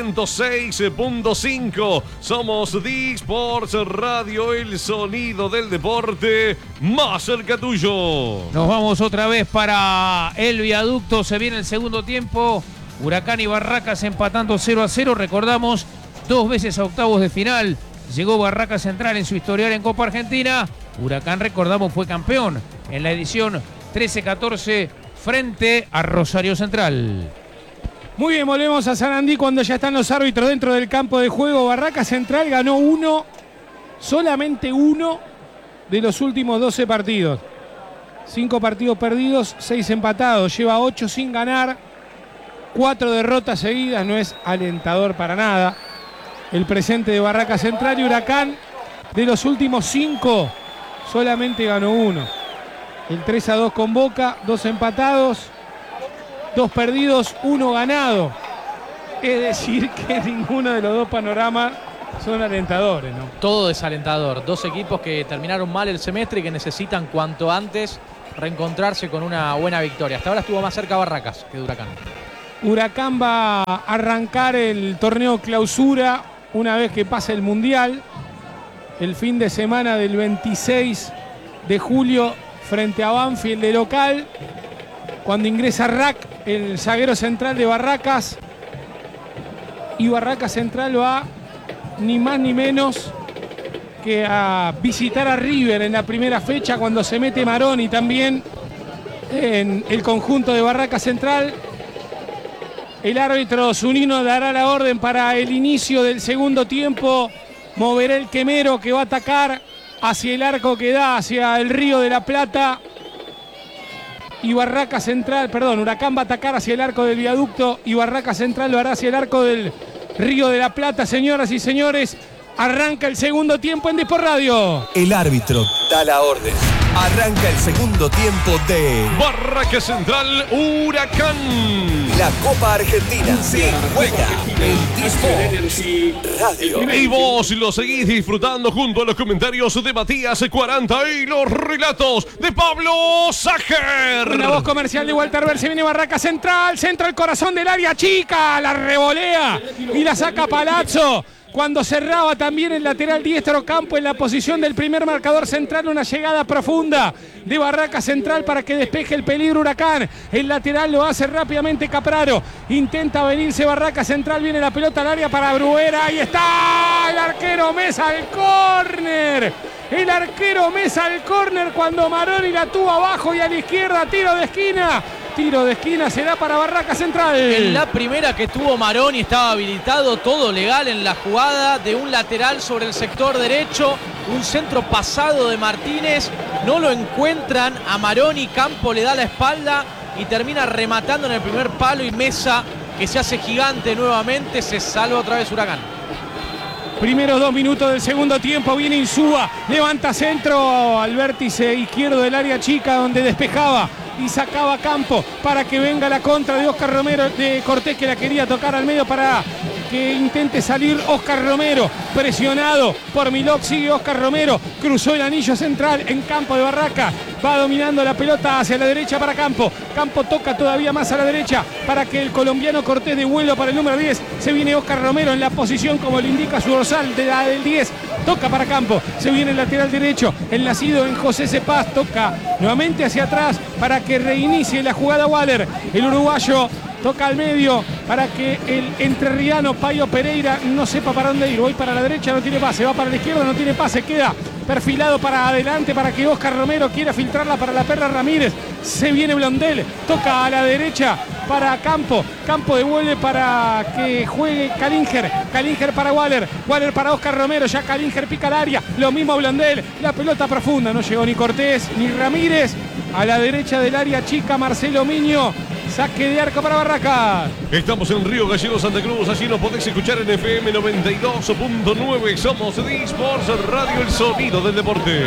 106.5. Somos DSports Radio, el sonido del deporte más cerca tuyo. Nos vamos otra vez para el viaducto, se viene el segundo tiempo. Huracán y Barracas empatando 0-0. Recordamos, 2 veces a octavos de final llegó Barracas Central en su historial en Copa Argentina. Huracán, recordamos, fue campeón en la edición 13-14 frente a Rosario Central. Muy bien, volvemos a Sarandí cuando ya están los árbitros dentro del campo de juego. Barracas Central ganó solamente uno de los últimos 12 partidos. 5 partidos perdidos, 6 empatados. Lleva 8 sin ganar, 4 derrotas seguidas. No es alentador para nada el presente de Barracas Central. Y Huracán, de los últimos 5, solamente ganó 1. El 3-2 con Boca, 2 empatados, 2 perdidos, 1 ganado. Es decir que ninguno de los dos panoramas son alentadores, ¿no? Todo desalentador. 2 equipos que terminaron mal el semestre y que necesitan cuanto antes reencontrarse con una buena victoria. Hasta ahora estuvo más cerca Barracas que de Huracán. Huracán va a arrancar el torneo clausura una vez que pase el Mundial. El fin de semana del 26 de julio frente a Banfield de local. Cuando ingresa Rack, el zaguero central de Barracas. Y Barracas Central va ni más ni menos que a visitar a River en la primera fecha cuando se mete Maroni también en el conjunto de Barracas Central. El árbitro Zunino dará la orden para el inicio del segundo tiempo. Moverá el quemero que va a atacar hacia el arco que da hacia el Río de la Plata. Y Barracas Central, Huracán va a atacar hacia el arco del viaducto y Barracas Central lo hará hacia el arco del Río de la Plata. Señoras y señores, arranca el segundo tiempo en Desport Radio. El árbitro da la orden. Arranca el segundo tiempo de Barracas Central, Huracán. La Copa Argentina se juega en Desport Radio. Y vos lo seguís disfrutando junto a los comentarios de Matías 40 y los relatos de Pablo Sajer. Una voz comercial de Walter Ver. Se viene Barracas Central, centra el corazón del área chica, la revolea y la saca Palazzo. Cuando cerraba también el lateral diestro Campo en la posición del primer marcador central, una llegada profunda de Barracas Central para que despeje el peligro Huracán. El lateral lo hace rápidamente Capraro. Intenta venirse Barracas Central, viene la pelota al área para Bruera. Ahí está el arquero Mesa al córner. El arquero Mesa al córner cuando Maroni la tuvo abajo y a la izquierda, tiro de esquina. Tiro de esquina será para Barracas Central. En la primera que tuvo Maroni estaba habilitado, todo legal en la jugada de un lateral sobre el sector derecho. Un centro pasado de Martínez. No lo encuentran a Maroni. Campo le da la espalda y termina rematando en el primer palo. Y Mesa, que se hace gigante nuevamente, se salva otra vez Huracán. Primeros 2 minutos del segundo tiempo. Viene Insúa. Levanta centro al vértice izquierdo del área chica donde despejaba y sacaba Campo para que venga la contra de Oscar Romero, de Cortés, que la quería tocar al medio para que intente salir Oscar Romero. Presionado por Milok, sigue Oscar Romero, cruzó el anillo central en campo de Barracas, va dominando la pelota hacia la derecha para Campo. Campo toca todavía más a la derecha para que el colombiano Cortés dé vuelo para el número 10. Se viene Oscar Romero en la posición como le indica su dorsal de la del 10. Toca para Campo, se viene el lateral derecho, el nacido en José Cepaz, toca nuevamente hacia atrás para que reinicie la jugada Waller. El uruguayo toca al medio para que el entrerriano Payo Pereira no sepa para dónde ir. Voy para la derecha, no tiene pase, va para la izquierda, no tiene pase, queda perfilado para adelante para que Oscar Romero quiera filtrarla para la Perla Ramírez. Se viene Blondel, toca a la derecha para Campo. Campo devuelve para que juegue Calinger. Calinger para Waller. Waller para Oscar Romero. Ya Calinger pica el área. Lo mismo Blondel. La pelota profunda. No llegó ni Cortés ni Ramírez. A la derecha del área chica Marcelo Miño. Saque de arco para Barracas. Estamos en Río Gallegos, Santa Cruz. Allí nos podés escuchar en FM 92.9. Somos Desport Radio, el sonido del deporte.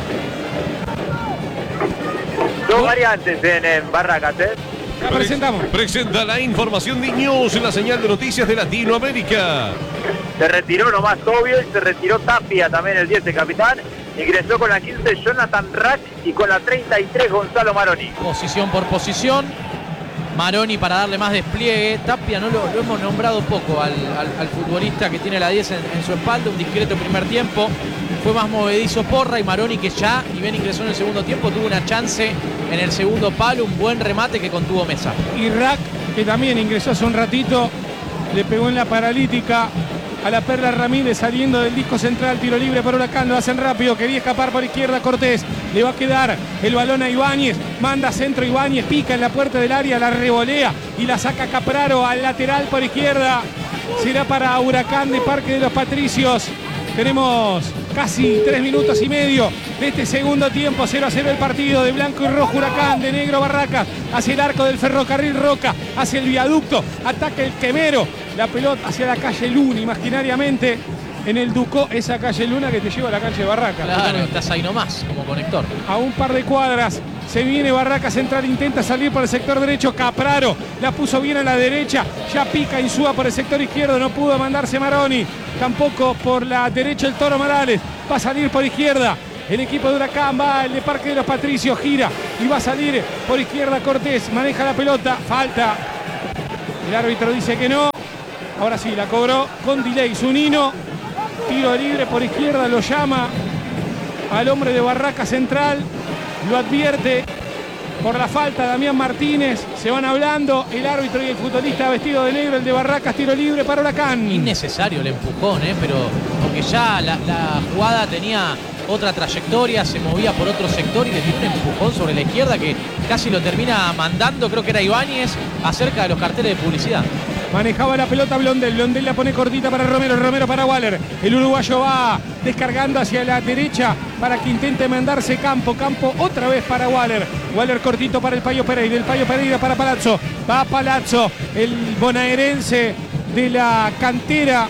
Dos variantes en Barracas, ¿eh? La presentamos. Presenta la información de News en la señal de noticias de Latinoamérica. Se retiró nomás Tobio y se retiró Tapia también, el 10 de capitán. Ingresó con la 15 Jonathan Rack y con la 33 Gonzalo Maroni. Posición por posición. Maroni para darle más despliegue. Tapia no lo hemos nombrado poco al futbolista que tiene la 10 en su espalda. Un discreto primer tiempo. Fue más movedizo Porra y Maroni, que ya, y bien ingresó en el segundo tiempo, tuvo una chance en el segundo palo, un buen remate que contuvo Mesa. Y Rack, que también ingresó hace un ratito, le pegó en la paralítica a la Perla Ramírez saliendo del disco central. Tiro libre para Huracán, lo hacen rápido, quería escapar por izquierda Cortés, Le va a quedar el balón a Ibáñez. Manda centro Ibáñez, pica en la puerta del área, la revolea y la saca Capraro al lateral por izquierda. Será para Huracán de Parque de los Patricios. Tenemos casi 3 minutos y medio de este segundo tiempo. 0-0 el partido. De blanco y rojo Huracán, de negro Barracas. Hacia el arco del Ferrocarril Roca, hacia el viaducto. Ataca el Quemero. La pelota hacia la calle Luna, imaginariamente. En el Ducó, esa calle Luna que te lleva a la cancha de Barracas. Claro, estás ahí nomás, como conector. A un par de cuadras. Se viene Barracas Central, intenta salir por el sector derecho. Capraro la puso bien a la derecha. Ya pica Insúa por el sector izquierdo. No pudo mandarse Maroni. Tampoco por la derecha el Toro Morales. Va a salir por izquierda. El equipo de Huracán va el de Parque de los Patricios. Gira y va a salir por izquierda Cortés. Maneja la pelota. Falta. El árbitro dice que no. Ahora sí, la cobró con delay Zunino. Tiro libre por izquierda, lo llama al hombre de Barracas Central, lo advierte por la falta Damián Martínez. Se van hablando el árbitro y el futbolista vestido de negro, el de Barracas. Tiro libre para Huracán. Innecesario el empujón, pero porque ya la jugada tenía otra trayectoria, se movía por otro sector y le dio un empujón sobre la izquierda que casi lo termina mandando, creo que era Ibáñez, acerca de los carteles de publicidad. Manejaba la pelota Blondel. Blondel la pone cortita para Romero. Romero para Waller. El uruguayo va descargando hacia la derecha para que intente mandarse Campo. Campo otra vez para Waller. Waller cortito para el Payo Pereira. El Payo Pereira para Palazzo. Va Palazzo, el bonaerense de la cantera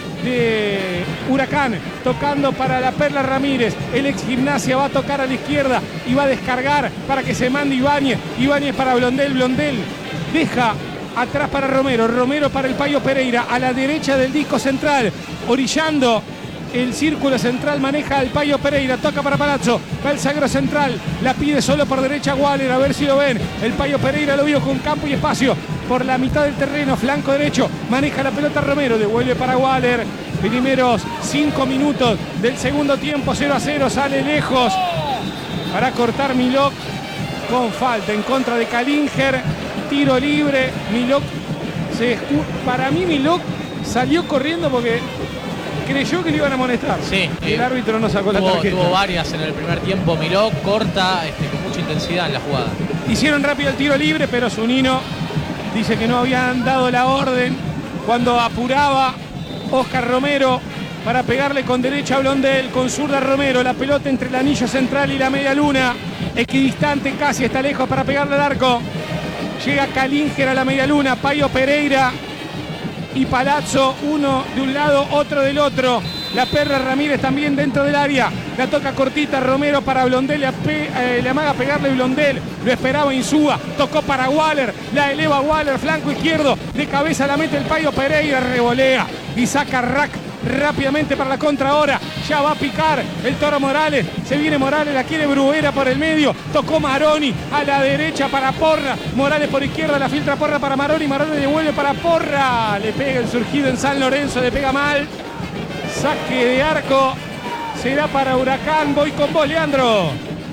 de Huracán, tocando para la Perla Ramírez. El ex Gimnasia va a tocar a la izquierda y va a descargar para que se mande Ibáñez. Ibáñez para Blondel. Blondel deja atrás para Romero. Romero para el Payo Pereira. A la derecha del disco central. Orillando el círculo central. Maneja el Payo Pereira. Toca para Palazzo. Va el sagro central. La pide solo por derecha Waller. A ver si lo ven. El Payo Pereira lo vio con campo y espacio. Por la mitad del terreno. Flanco derecho. Maneja la pelota Romero. Devuelve para Waller. Primeros 5 minutos del segundo tiempo. 0-0. Sale lejos. Para cortar Milok. Con falta en contra de Kalinger. Tiro libre, Milok para mí Milok salió corriendo porque creyó que le iban a amonestar. Sí, el árbitro no sacó la tarjeta. Tuvo varias en el primer tiempo Milok, corta con mucha intensidad en la jugada. Hicieron rápido el tiro libre, pero Zunino dice que no habían dado la orden cuando apuraba Oscar Romero para pegarle con derecha a Blondel, con zurda Romero, la pelota entre el anillo central y la media luna, equidistante casi, está lejos para pegarle al arco. Llega Kalinger a la media luna, Payo Pereira y Palazzo, uno de un lado, otro del otro. La Perla Ramírez también dentro del área. La toca cortita Romero para Blondel, le amaga a pegarle Blondel. Lo esperaba Insúa, tocó para Waller, la eleva Waller, flanco izquierdo, de cabeza la mete el Payo Pereira, revolea y saca Rack rápidamente para la contra ahora. Ya va a picar el Toro Morales. Se viene Morales, la quiere Bruera por el medio. Tocó Maroni a la derecha para Porra. Morales por izquierda, la filtra Porra para Maroni. Maroni devuelve para Porra. Le pega el surgido en San Lorenzo, le pega mal. Saque de arco. Será para Huracán. Voy con vos, Leandro.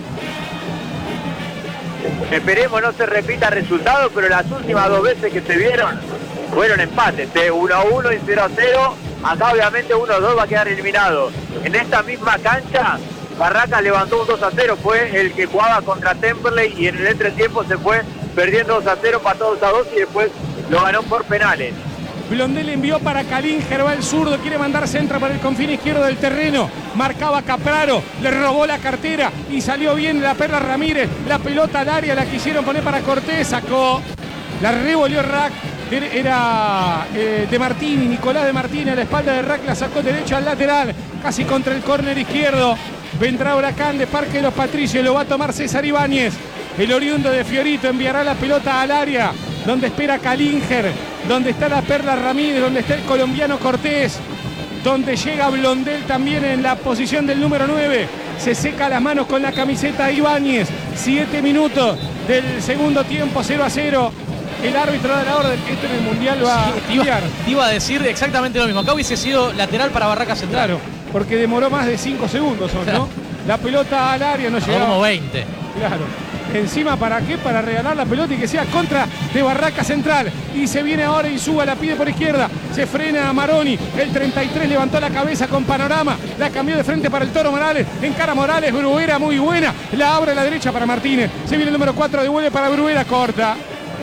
Esperemos no se repita el resultado, pero las últimas 2 veces que se vieron fueron empates, 1-1 y 0-0. Acá obviamente 1-2 va a quedar eliminado. En esta misma cancha, Barracas levantó un 2-0, fue el que jugaba contra Temperley y en el entretiempo se fue perdiendo 2-0, pasó 2-2 y después lo ganó por penales. Blondel envió para Kalinger, va el zurdo, quiere mandar centro para el confín izquierdo del terreno. Marcaba Capraro, le robó la cartera y salió bien la Perla Ramírez. La pelota al área, la quisieron poner para Cortés, sacó, la revolvió Rack. Era de Martini, Nicolás de Martini a la espalda de Rack, la sacó derecho al lateral, casi contra el córner izquierdo. Vendrá Huracán de Parque de los Patricios, lo va a tomar César Ibáñez. El oriundo de Fiorito enviará la pelota al área, donde espera Kalinger, donde está la Perla Ramírez, donde está el colombiano Cortés, donde llega Blondel también en la posición del número 9. Se seca las manos con la camiseta Ibáñez. 7 minutos del segundo tiempo, 0-0. El árbitro da la orden. Esto en el Mundial va a cambiar. Te iba a decir exactamente lo mismo. Acá hubiese sido lateral para Barracas Central. Claro, porque demoró más de 5 segundos, ¿no? La pelota al área no llegaba. Como 20. Claro. Encima, ¿para qué? Para regalar la pelota y que sea contra de Barraca Central. Y se viene ahora Insúa, la pide por izquierda. Se frena a Maroni. El 33 levantó la cabeza con panorama. La cambió de frente para el Toro Morales. Encara Morales, Bruguera muy buena. La abre a la derecha para Martínez. Se viene el número 4, devuelve para Bruguera, corta.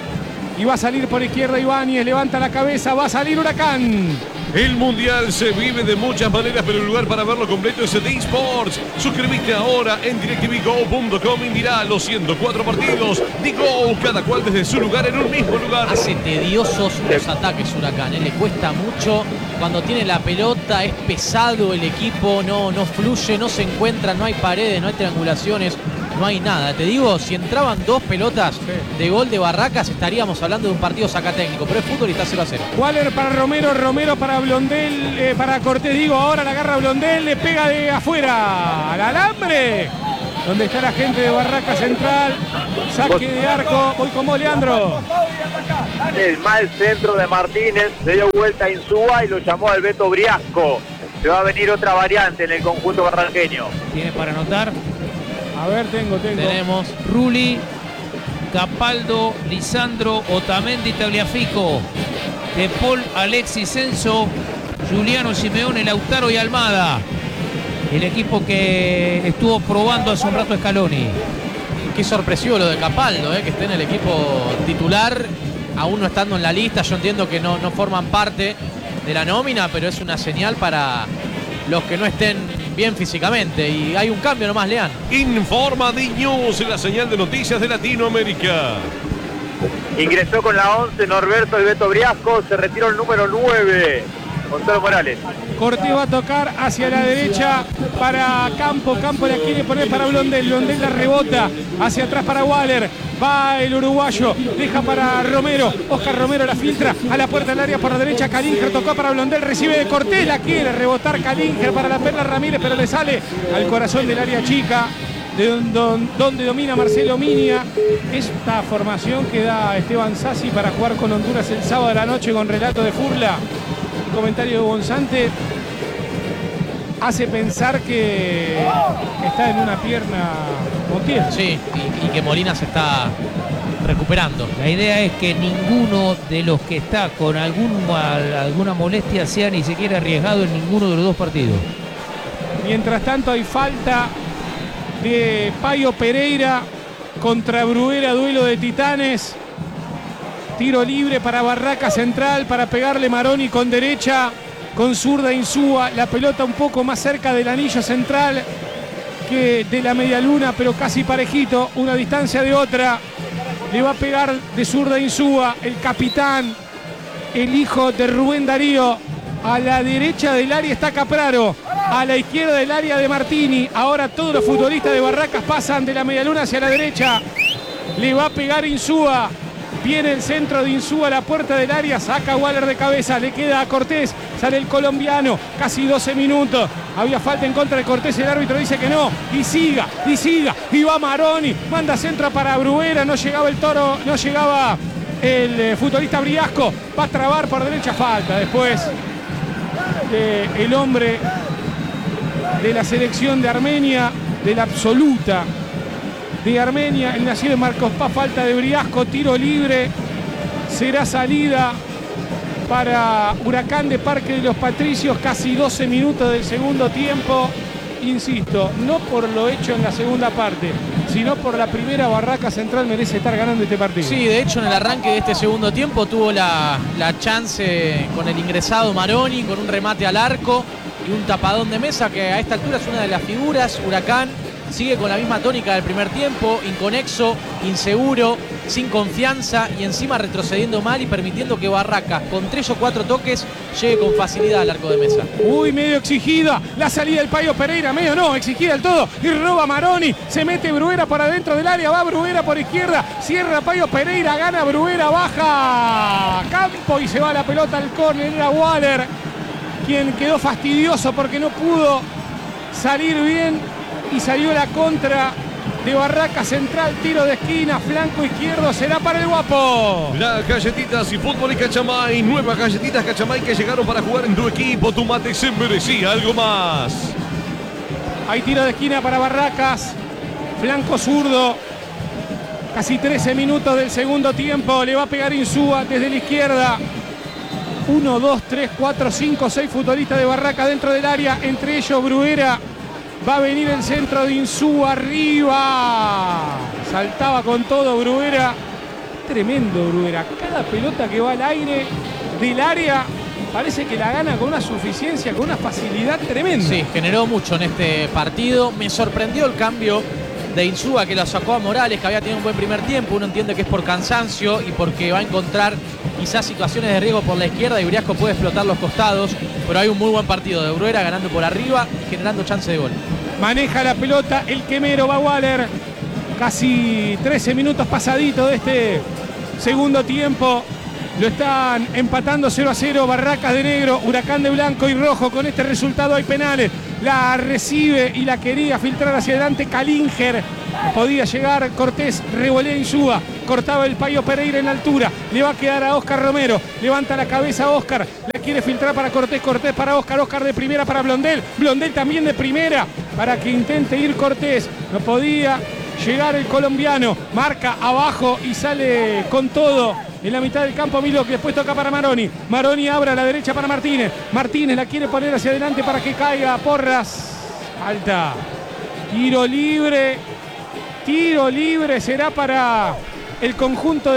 Y va a salir por izquierda Ibáñez, levanta la cabeza, va a salir Huracán. El Mundial se vive de muchas maneras, pero el lugar para verlo completo es The Sports. Suscríbete ahora en DirecTVGo.com y mirá los 104 partidos de Go, cada cual desde su lugar en un mismo lugar. Hace tediosos los ataques Huracán, le cuesta mucho cuando tiene la pelota, es pesado el equipo, no fluye, no se encuentra, no hay paredes, no hay triangulaciones. No hay nada, te digo, si entraban 2 pelotas de gol de Barracas estaríamos hablando de un partido sacatécnico, pero es fútbol y está 0-0. Waller para Romero, Romero para Blondel, para Cortés, digo, ahora la agarra Blondel, le pega de afuera al alambre, donde está la gente de Barraca Central, saque de arco, voy con vos, Leandro. El mal centro de Martínez, se dio vuelta a Insúa y lo llamó al Beto Briasco. Se va a venir otra variante en el conjunto barranqueño. Tiene para anotar. A ver, tengo. Tenemos Rulli, Capaldo, Lisandro, Otamendi, Tagliafico, De Paul, Alexis Censo, Juliano Simeone, Lautaro y Almada. El equipo que estuvo probando hace un rato Scaloni. Qué sorpresivo lo de Capaldo, que esté en el equipo titular, aún no estando en la lista. Yo entiendo que no forman parte de la nómina, pero es una señal para los que no estén bien físicamente. Y hay un cambio nomás, Lean. Informa D-News, la señal de noticias de Latinoamérica. Ingresó con la 11 Norberto el Beto Briasco, se retiró el número 9, Gonzalo Morales. Cortés va a tocar hacia la derecha para Campo. Campo la quiere poner para Blondel. Blondel la rebota hacia atrás para Waller. Va el uruguayo. Deja para Romero. Oscar Romero la filtra a la puerta del área por la derecha. Calinger tocó para Blondel. Recibe de Cortés. La quiere rebotar Calinger para la Perla Ramírez, pero le sale al corazón del área chica, donde domina Marcelo Minia. Esta formación que da Esteban Sassi para jugar con Honduras el sábado de la noche con relato de Furla. Comentario de Gonzante hace pensar que está en una pierna Montiel. Sí, y que Molina se está recuperando. La idea es que ninguno de los que está con alguna molestia sea ni siquiera arriesgado en ninguno de los 2 partidos. Mientras tanto hay falta de Payo Pereira contra Bruguera, duelo de titanes. Tiro libre para Barraca Central, para pegarle Maroni con derecha, con zurda Insúa. La pelota un poco más cerca del anillo central que de la media luna, pero casi parejito, una distancia de otra. Le va a pegar de zurda Insúa, el capitán, el hijo de Rubén Darío. A la derecha del área está Capraro, a la izquierda del área de Martini. Ahora todos los futbolistas de Barracas pasan de la media luna hacia la derecha. Le va a pegar Insúa. Viene el centro de Insúa a la puerta del área, saca Waller de cabeza, le queda a Cortés, sale el colombiano, casi 12 minutos. Había falta en contra de Cortés, el árbitro dice que no, y siga, y va Maroni, manda centro para Bruguera, no llegaba el Toro, no llegaba el futbolista Briasco, va a trabar por derecha, falta después el hombre de la selección de Armenia, de la absoluta de Armenia, el nacido de Marcos Paz, falta de Briasco, tiro libre, será salida para Huracán de Parque de los Patricios, casi 12 minutos del segundo tiempo. Insisto, no por lo hecho en la segunda parte, sino por la primera. Barraca Central merece estar ganando este partido. Sí, de hecho en el arranque de este segundo tiempo tuvo la chance con el ingresado Maroni, con un remate al arco y un tapadón de mesa que a esta altura es una de las figuras. Huracán sigue con la misma tónica del primer tiempo, inconexo, inseguro, sin confianza y encima retrocediendo mal y permitiendo que Barracas, con 3 o 4 toques, llegue con facilidad al arco de mesa. Uy, medio exigida la salida del Payo Pereira, medio no, exigida del todo, y roba Maroni, se mete Bruguera para adentro del área, va Bruguera por izquierda, cierra Payo Pereira, gana Bruguera, baja Campo y se va la pelota al córner. Era Waller quien quedó fastidioso porque no pudo salir bien. Y salió la contra de Barraca Central, tiro de esquina, flanco izquierdo, será para el Guapo. Las galletitas y fútbol y Cachamay, nuevas galletitas Cachamay que llegaron para jugar en tu equipo. Tu mate se merecía algo más. Hay tiro de esquina para Barracas, flanco zurdo, Casi 13 minutos del segundo tiempo. Le va a pegar Insúa desde la izquierda. 1, 2, 3, 4, 5, 6 futbolistas de Barraca dentro del área. Entre ellos Bruguera. Va a venir el centro de Insúa arriba. Saltaba con todo Bruguera. Tremendo Bruguera. Cada pelota que va al aire del área parece que la gana con una suficiencia, con una facilidad tremenda. Sí, generó mucho en este partido. Me sorprendió el cambio de Insúa, que lo sacó a Morales, que había tenido un buen primer tiempo. Uno entiende que es por cansancio y porque va a encontrar quizás situaciones de riesgo por la izquierda y Briasco puede explotar los costados, pero hay un muy buen partido de Bruguera ganando por arriba y generando chance de gol. Maneja la pelota el quemero Bawaller. Casi 13 minutos pasaditos de este segundo tiempo. Lo están empatando 0-0 Barracas de negro, Huracán de blanco y rojo. Con este resultado hay penales. La recibe y la quería filtrar hacia adelante Calinger. Podía llegar Cortés, revolea Insúa. Cortaba el Payo Pereira en altura. Le va a quedar a Oscar Romero. Levanta la cabeza Oscar. La quiere filtrar para Cortés. Cortés para Oscar. Oscar de primera para Blondel. Blondel también de primera para que intente ir Cortés. No podía llegar el colombiano. Marca abajo y sale con todo en la mitad del campo Milo, que después toca para Maroni. Maroni abre a la derecha para Martínez. Martínez la quiere poner hacia adelante para que caiga. Porras. Falta. Tiro libre. Tiro libre será para el conjunto de